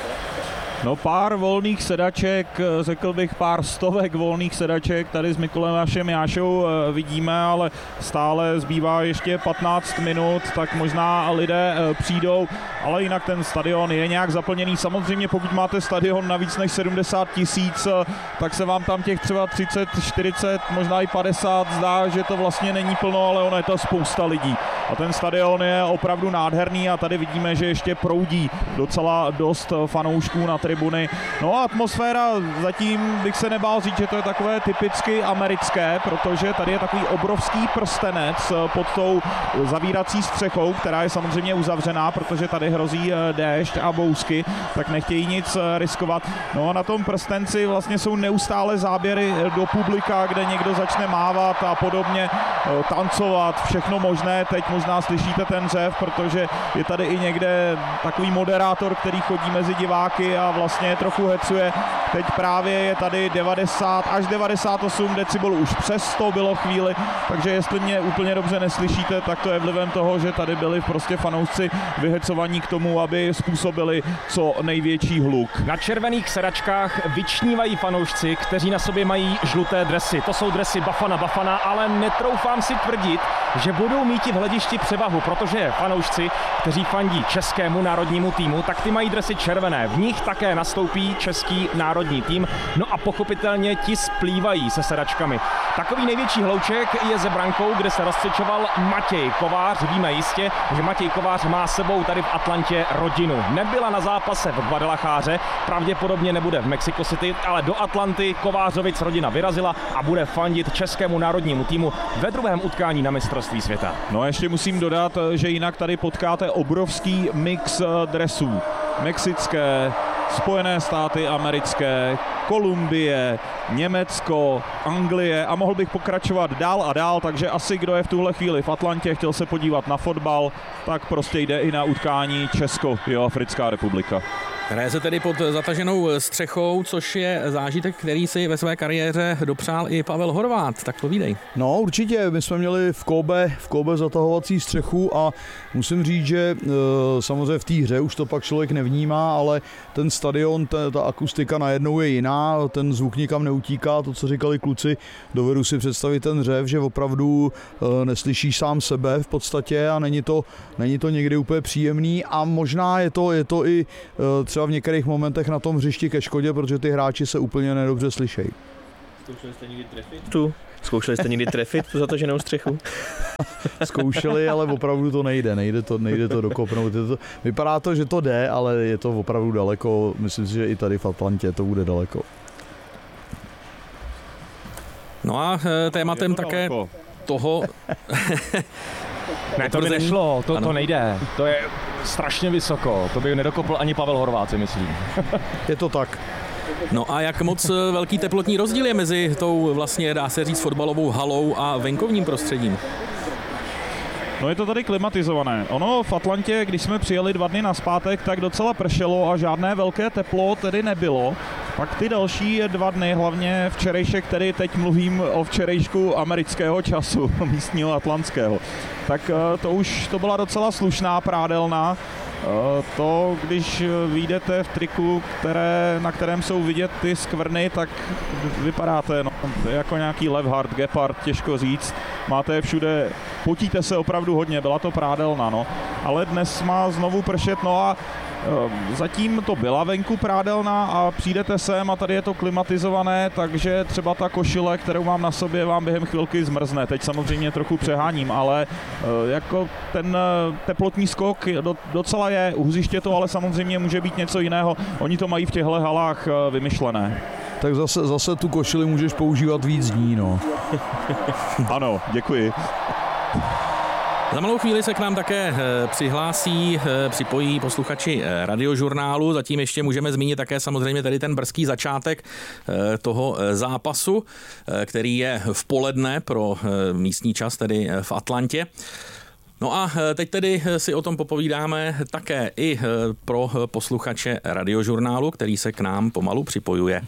No pár volných sedaček, řekl bych pár stovek volných sedaček tady s Mikulášem Jášou vidíme, ale stále zbývá ještě patnáct minut, tak možná lidé přijdou, ale jinak ten stadion je nějak zaplněný. Samozřejmě pokud máte stadion na víc než sedmdesát tisíc, tak se vám tam těch třeba třicet, čtyřicet, možná i padesát zdá, že to vlastně není plno, ale ono je to spousta lidí. A ten stadion je opravdu nádherný a tady vidíme, že ještě proudí docela dost fanoušků na tribuny. No a atmosféra, zatím bych se nebál říct, že to je takové typicky americké, protože tady je takový obrovský prstenec pod tou zavírací střechou, která je samozřejmě uzavřená, protože tady hrozí déšť a bousky, tak nechtějí nic riskovat. No a na tom prstenci vlastně jsou neustále záběry do publika, kde někdo začne mávat a podobně, tancovat, všechno možné. Teď možná slyšíte ten řev, protože je tady i někde takový moderátor, který chodí mezi diváky a vlastně trochu hecuje. Teď právě je tady devadesát až devadesát osm decibelů, už přes sto bylo chvíli, takže jestli mě úplně dobře neslyšíte, tak to je vlivem toho, že tady byli prostě fanoušci vyhecovaní k tomu, aby způsobili co největší hluk. Na červených sedačkách vyčnívají fanoušci, kteří na sobě mají žluté dresy. To jsou dresy Bafana Bafana, ale netroufám si tvrdit, že budou mít v hledišti převahu, protože fanoušci, kteří fandí českému národnímu týmu, tak ty mají dresy červené. V nich také nastoupí český národní tým, no a pochopitelně ti splývají se sedačkami. Takový největší hlouček je ze brankou, kde se rozcvičoval Matěj Kovář. Víme jistě, že Matěj Kovář má sebou tady v Atlantě rodinu. Nebyla na zápase v Guadalajare, pravděpodobně nebude v Mexico City, ale do Atlanty Kovářovic rodina vyrazila a bude fandit českému národnímu týmu ve druhém utkání na mistrovství světa. No a ještě musím dodat, že jinak tady potkáte obrovský mix dresů. Mexické, Spojené státy americké, Kolumbie, Německo, Anglie a mohl bych pokračovat dál a dál, takže asi kdo je v tuhle chvíli v Atlantě, chtěl se podívat na fotbal, tak prostě jde i na utkání Česko-Jihoafrická republika. Hraje se tedy pod zataženou střechou, což je zážitek, který si ve své kariéře dopřál i Pavel Horváth. Tak povídej. No určitě, my jsme měli v Kobe, v Kobe zatahovací střechu a musím říct, že e, samozřejmě v té hře už to pak člověk nevnímá, ale ten stadion, ta, ta akustika najednou je jiná, ten zvuk nikam neutíká, to, co říkali kluci, dovedu si představit ten řev, že opravdu e, neslyšíš sám sebe v podstatě a není to, není to někdy úplně příjemný a možná je to, je to i e, třeba v některých momentech na tom hřišti ke škodě, protože ty hráči se úplně nedobře slyšejí. Zkoušeli jste někdy trefit? Tu. Zkoušeli jste někdy trefit tu zataženou střechu? Zkoušeli, ale opravdu to nejde, nejde to, nejde to dokopnout. To, vypadá to, že to jde, ale je to opravdu daleko, myslím si, že i tady v Atlantě to bude daleko. No a tématem to také daleko. Toho... Ne, to by nešlo, to, to nejde, to je strašně vysoko, to by nedokopl ani Pavel Horváth, si myslím. Je to tak. No a jak moc velký teplotní rozdíl je mezi tou vlastně, dá se říct, fotbalovou halou a venkovním prostředím? No je to tady klimatizované. Ono v Atlantě, když jsme přijeli dva dny nazpátek, tak docela pršelo a žádné velké teplo tedy nebylo. Pak ty další dva dny, hlavně včerejšek, tedy teď mluvím o včerejšku amerického času, místního atlantského. Tak to už to byla docela slušná prádelna. To, když vyjdete v triku, které, na kterém jsou vidět ty skvrny, tak vypadáte no, jako nějaký Levhard, Gepard, těžko říct. Máte je všude, potíte se opravdu hodně, byla to prádelna, no. Ale dnes má znovu pršet, no a zatím to byla venku prádelna a přijdete sem a tady je to klimatizované, takže třeba ta košile, kterou mám na sobě, vám během chvilky zmrzne. Teď samozřejmě trochu přeháním, ale jako ten teplotní skok docela je, u hřiště to ale samozřejmě může být něco jiného. Oni to mají v těchto halách vymyšlené. Tak zase, zase tu košili můžeš používat víc dní, no. Ano, děkuji. Za malou chvíli se k nám také přihlásí, připojí posluchači Radiožurnálu. Zatím ještě můžeme zmínit také samozřejmě tady ten brzký začátek toho zápasu, který je v poledne pro místní čas, tedy v Atlantě. No a teď tedy si o tom popovídáme také i pro posluchače Radiožurnálu, který se k nám pomalu připojuje.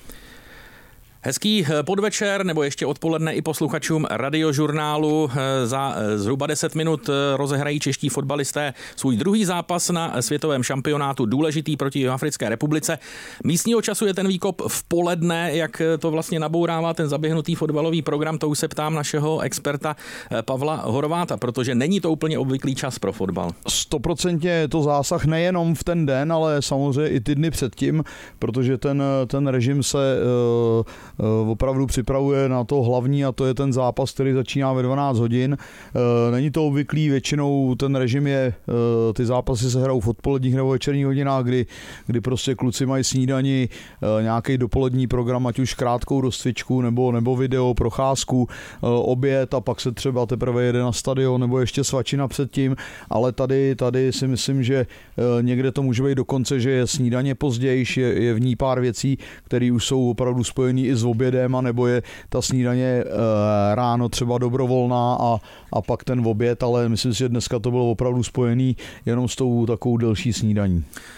Hezký podvečer nebo ještě odpoledne i posluchačům Radiožurnálu. Za zhruba deset minut rozehrají čeští fotbalisté svůj druhý zápas na světovém šampionátu, důležitý proti Jihoafrické republice. Místního času je ten výkop v poledne, jak to vlastně nabourává ten zaběhnutý fotbalový program, to už se ptám našeho experta Pavla Horváta, protože není to úplně obvyklý čas pro fotbal. Stoprocentně je to zásah nejenom v ten den, ale samozřejmě i ty dny předtím, protože ten, ten režim se uh, opravdu připravuje na to hlavní a to je ten zápas, který začíná ve dvanáct hodin. Není to obvyklý, většinou ten režim je, ty zápasy se hrajou v odpoledních nebo večerních hodinách, kdy, kdy prostě kluci mají snídani, nějaký dopolední program, ať už krátkou rozcvičku nebo, nebo video, procházku, oběd a pak se třeba teprve jede na stadion nebo ještě svačina předtím, ale tady, tady si myslím, že někde to může být dokonce, že je snídaně pozdější, je, je v ní pár věcí, které už jsou opravdu spojený i s obědem, a nebo je ta snídaně e, ráno třeba dobrovolná a, a pak ten oběd, ale myslím si, že dneska to bylo opravdu spojený jenom s tou takovou delší snídaní.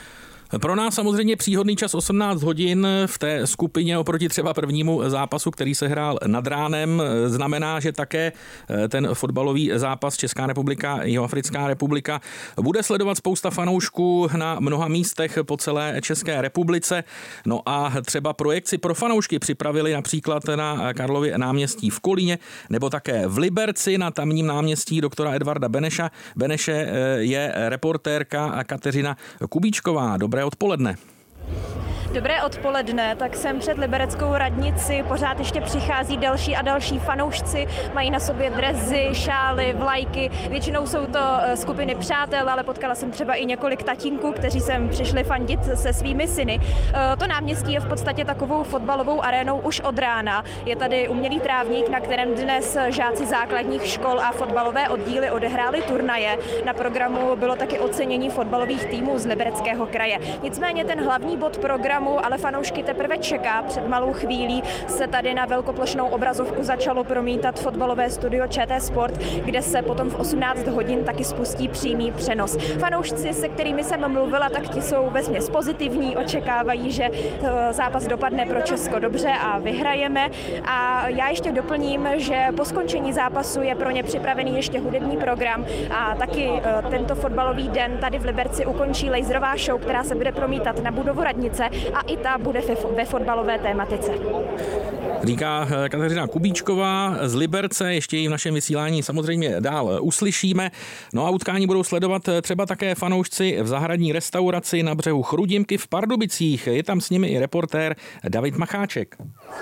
Pro nás samozřejmě příhodný čas osmnáct hodin v té skupině oproti třeba prvnímu zápasu, který se hrál nad ránem. Znamená, že také ten fotbalový zápas Česká republika, Jihoafrická republika bude sledovat spousta fanoušků na mnoha místech po celé České republice. No a třeba projekci pro fanoušky připravili například na Karlově náměstí v Kolíně nebo také v Liberci na tamním náměstí doktora Edvarda Beneša. Beneše je reportérka Kateřina Kubíčková. Dobré odpoledne. Dobré odpoledne, tak jsem před libereckou radnici, pořád ještě přichází další a další fanoušci, mají na sobě drezy, šály, vlajky, většinou jsou to skupiny přátel, ale potkala jsem třeba i několik tatínků, kteří sem přišli fandit se svými syny. To náměstí je v podstatě takovou fotbalovou arénou už od rána. Je tady umělý trávník, na kterém dnes žáci základních škol a fotbalové oddíly odehráli turnaje. Na programu bylo taky ocenění fotbalových týmů z Libereckého kraje. Nicméně ten hlavní bod programu ale fanoušky teprve čeká. Před malou chvílí se tady na velkoplošnou obrazovku začalo promítat fotbalové studio ČT Sport, kde se potom v osmnáct hodin taky spustí přímý přenos. Fanoušci, se kterými jsem mluvila, tak ti jsou vesměs pozitivní, očekávají, že zápas dopadne pro Česko dobře a vyhrajeme. A já ještě doplním, že po skončení zápasu je pro ně připravený ještě hudební program a taky tento fotbalový den tady v Liberci ukončí laserová show, která se bude promítat na budovu radnice a i ta bude ve fotbalové tématice. Říká Kateřina Kubíčková z Liberce, ještě ji v našem vysílání samozřejmě dál uslyšíme. No a utkání budou sledovat třeba také fanoušci v zahradní restauraci na břehu Chrudimky v Pardubicích. Je tam s nimi i reportér David Macháček.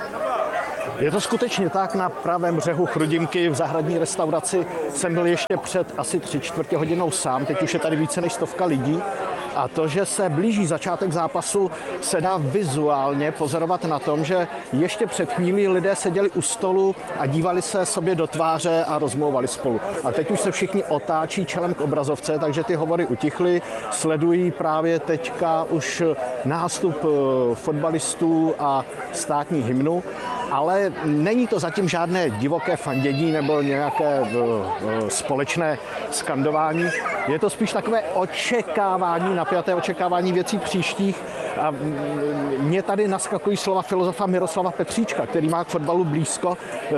Je to skutečně tak, na pravém břehu Chrudimky v zahradní restauraci jsem byl ještě před asi tři čtvrtě hodinou sám, teď už je tady více než stovka lidí. A to, že se blíží začátek zápasu, se dá vizuálně pozorovat na tom, že ještě před chvílí lidé seděli u stolu a dívali se sobě do tváře a rozmlouvali spolu. A teď už se všichni otáčí čelem k obrazovce, takže ty hovory utichly, sledují právě teďka už nástup fotbalistů a státní hymnu. Ale není to zatím žádné divoké fandění nebo nějaké společné skandování. Je to spíš takové očekávání, napjaté očekávání věcí příštích. A mě tady naskakují slova filozofa Miroslava Petříčka, který má k fotbalu blízko.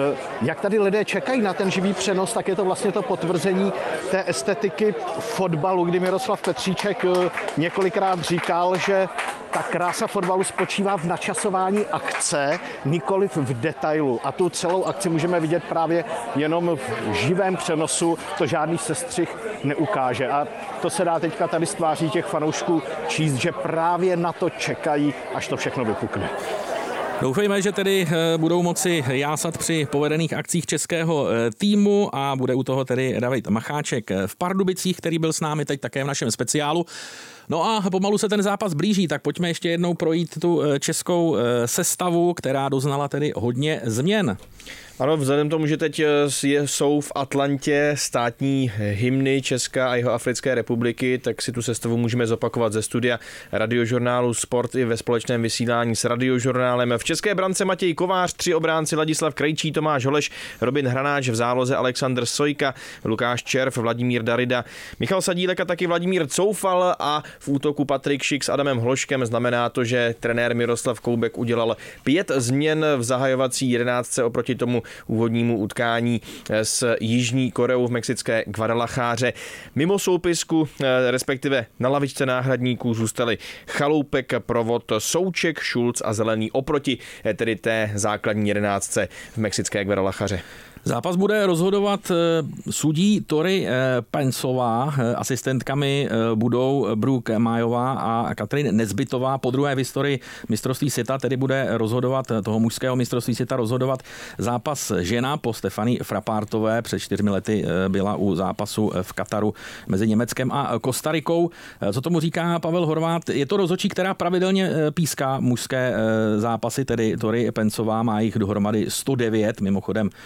Jak tady lidé čekají na ten živý přenos, tak je to vlastně to potvrzení té estetiky fotbalu, kdy Miroslav Petříček několikrát říkal, že ta krása fotbalu spočívá v načasování akce, nikoliv v detailu. A tu celou akci můžeme vidět právě jenom v živém přenosu, to žádný sestřih neukáže. A to se dá teďka tady z tváří těch fanoušků číst, že právě na to čekají, až to všechno vypukne. Doufejme, že tedy budou moci jásat při povedených akcích českého týmu a bude u toho tedy David Macháček v Pardubicích, který byl s námi teď také v našem speciálu. No a pomalu se ten zápas blíží, tak pojďme ještě jednou projít tu českou sestavu, která doznala tedy hodně změn. Ano, vzhledem tomu, že teď jsou v Atlantě státní hymny České a Jihoafrické republiky, tak si tu sestavu můžeme zopakovat ze studia Radiožurnálu Sport i ve společném vysílání s Radiožurnálem. V české brance Matěj Kovář, tři obránci Ladislav Krejčí, Tomáš Holeš, Robin Hranáč, v záloze Alexander Sojka, Lukáš Červ, Vladimír Darida, Michal Sadílek a taky Vladimír Coufal a v útoku Patrik Šik s Adamem Hloškem. Znamená to, že trenér Miroslav Koubek udělal pět změn v zahajovací jedenáctce oproti tomu úvodnímu utkání s Jižní Koreou v mexické Guadalajare. Mimo soupisku, respektive na lavičce náhradníků, zůstali Chaloupek, Provod, Souček, Šulc a Zelený oproti tedy té základní jedenáctce v mexické Guadalajare. Zápas bude rozhodovat sudí Tori Pensová, asistentkami budou Brooke Májová a Katrin Nezbytová. Po druhé v historii mistrovství světa tedy bude rozhodovat, toho mužského mistrovství světa rozhodovat zápas žena po Stefanii Frappártové. Před čtyřmi lety byla u zápasu v Kataru mezi Německem a Kostarikou. Co tomu říká Pavel Horvát? Je to rozhodčí, která pravidelně píská mužské zápasy, tedy Tori Pensová má jich dohromady sto devět, mimochodem na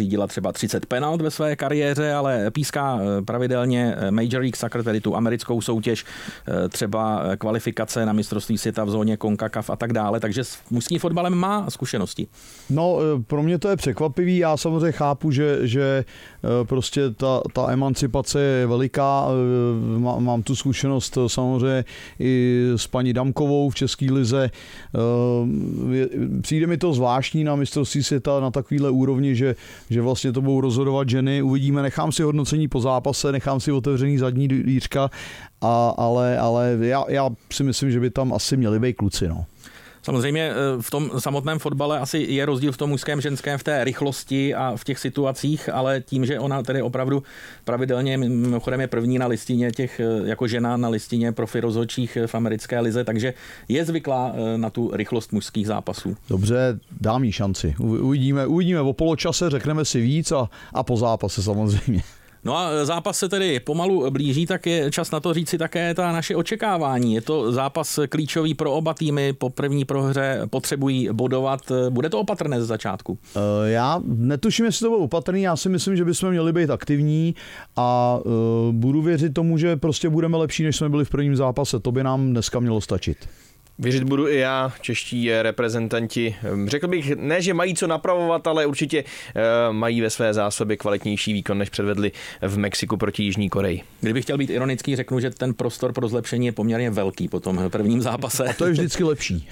zařídila třeba třicet penalt ve své kariéře, ale píská pravidelně Major League Soccer, tedy tu americkou soutěž, třeba kvalifikace na mistrovství světa v zóně CONCACAF a tak dále, takže s mužským fotbalem má zkušenosti. No, pro mě to je překvapivý, já samozřejmě chápu, že, že prostě ta, ta emancipace je veliká, mám tu zkušenost samozřejmě i s paní Damkovou v České lize. Přijde mi to zvláštní na mistrovství světa na takovýhle úrovni, že, že vlastně to budou rozhodovat ženy, uvidíme, nechám si hodnocení po zápase, nechám si otevřený zadní dvířka, a, ale, ale já, já si myslím, že by tam asi měli být kluci, no. Samozřejmě v tom samotném fotbale asi je rozdíl v tom mužském, ženském, v té rychlosti a v těch situacích, ale tím, že ona tedy opravdu pravidelně, mimochodem je první na listině těch, jako žena na listině profi rozhodčích v americké lize, takže je zvyklá na tu rychlost mužských zápasů. Dobře, dám jí šanci. Uvidíme, uvidíme o poločase, řekneme si víc a, a po zápase samozřejmě. No a zápas se tedy pomalu blíží, tak je čas na to říci také ta naše očekávání. Je to zápas klíčový pro oba týmy, po první prohře potřebují bodovat. Bude to opatrné ze začátku? Já netuším, jestli to bylo opatrný, já si myslím, že bychom měli být aktivní a budu věřit tomu, že prostě budeme lepší, než jsme byli v prvním zápase. To by nám dneska mělo stačit. Věřit budu i já, čeští reprezentanti. Řekl bych, ne, že mají co napravovat, ale určitě mají ve své zásobě kvalitnější výkon, než předvedli v Mexiku proti Jižní Koreji. Kdybych chtěl být ironický, řeknu, že ten prostor pro zlepšení je poměrně velký po tom prvním zápase. A to je vždycky lepší.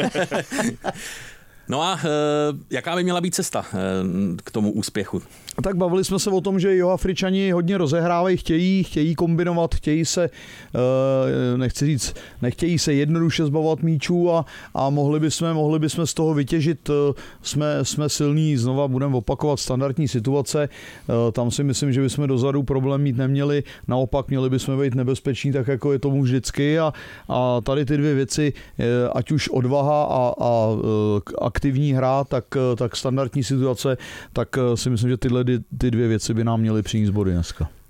No a e, jaká by měla být cesta e, k tomu úspěchu? Tak bavili jsme se o tom, že Jihoafričani hodně rozehrávají, chtějí, chtějí kombinovat, chtějí se, e, nechci říct, nechtějí se jednoduše zbavovat míčů a, a mohli bychom, mohli bychom z toho vytěžit, jsme, jsme silní, znova budeme opakovat standardní situace, e, tam si myslím, že bychom dozadu problém mít neměli, naopak měli bychom být nebezpeční, tak jako je tomu vždycky a, a tady ty dvě věci, e, ať už odvaha a, a, a aktivní hra, tak, tak standardní situace, tak si myslím, že tyhle ty dvě věci by nám měly přinést body dneska.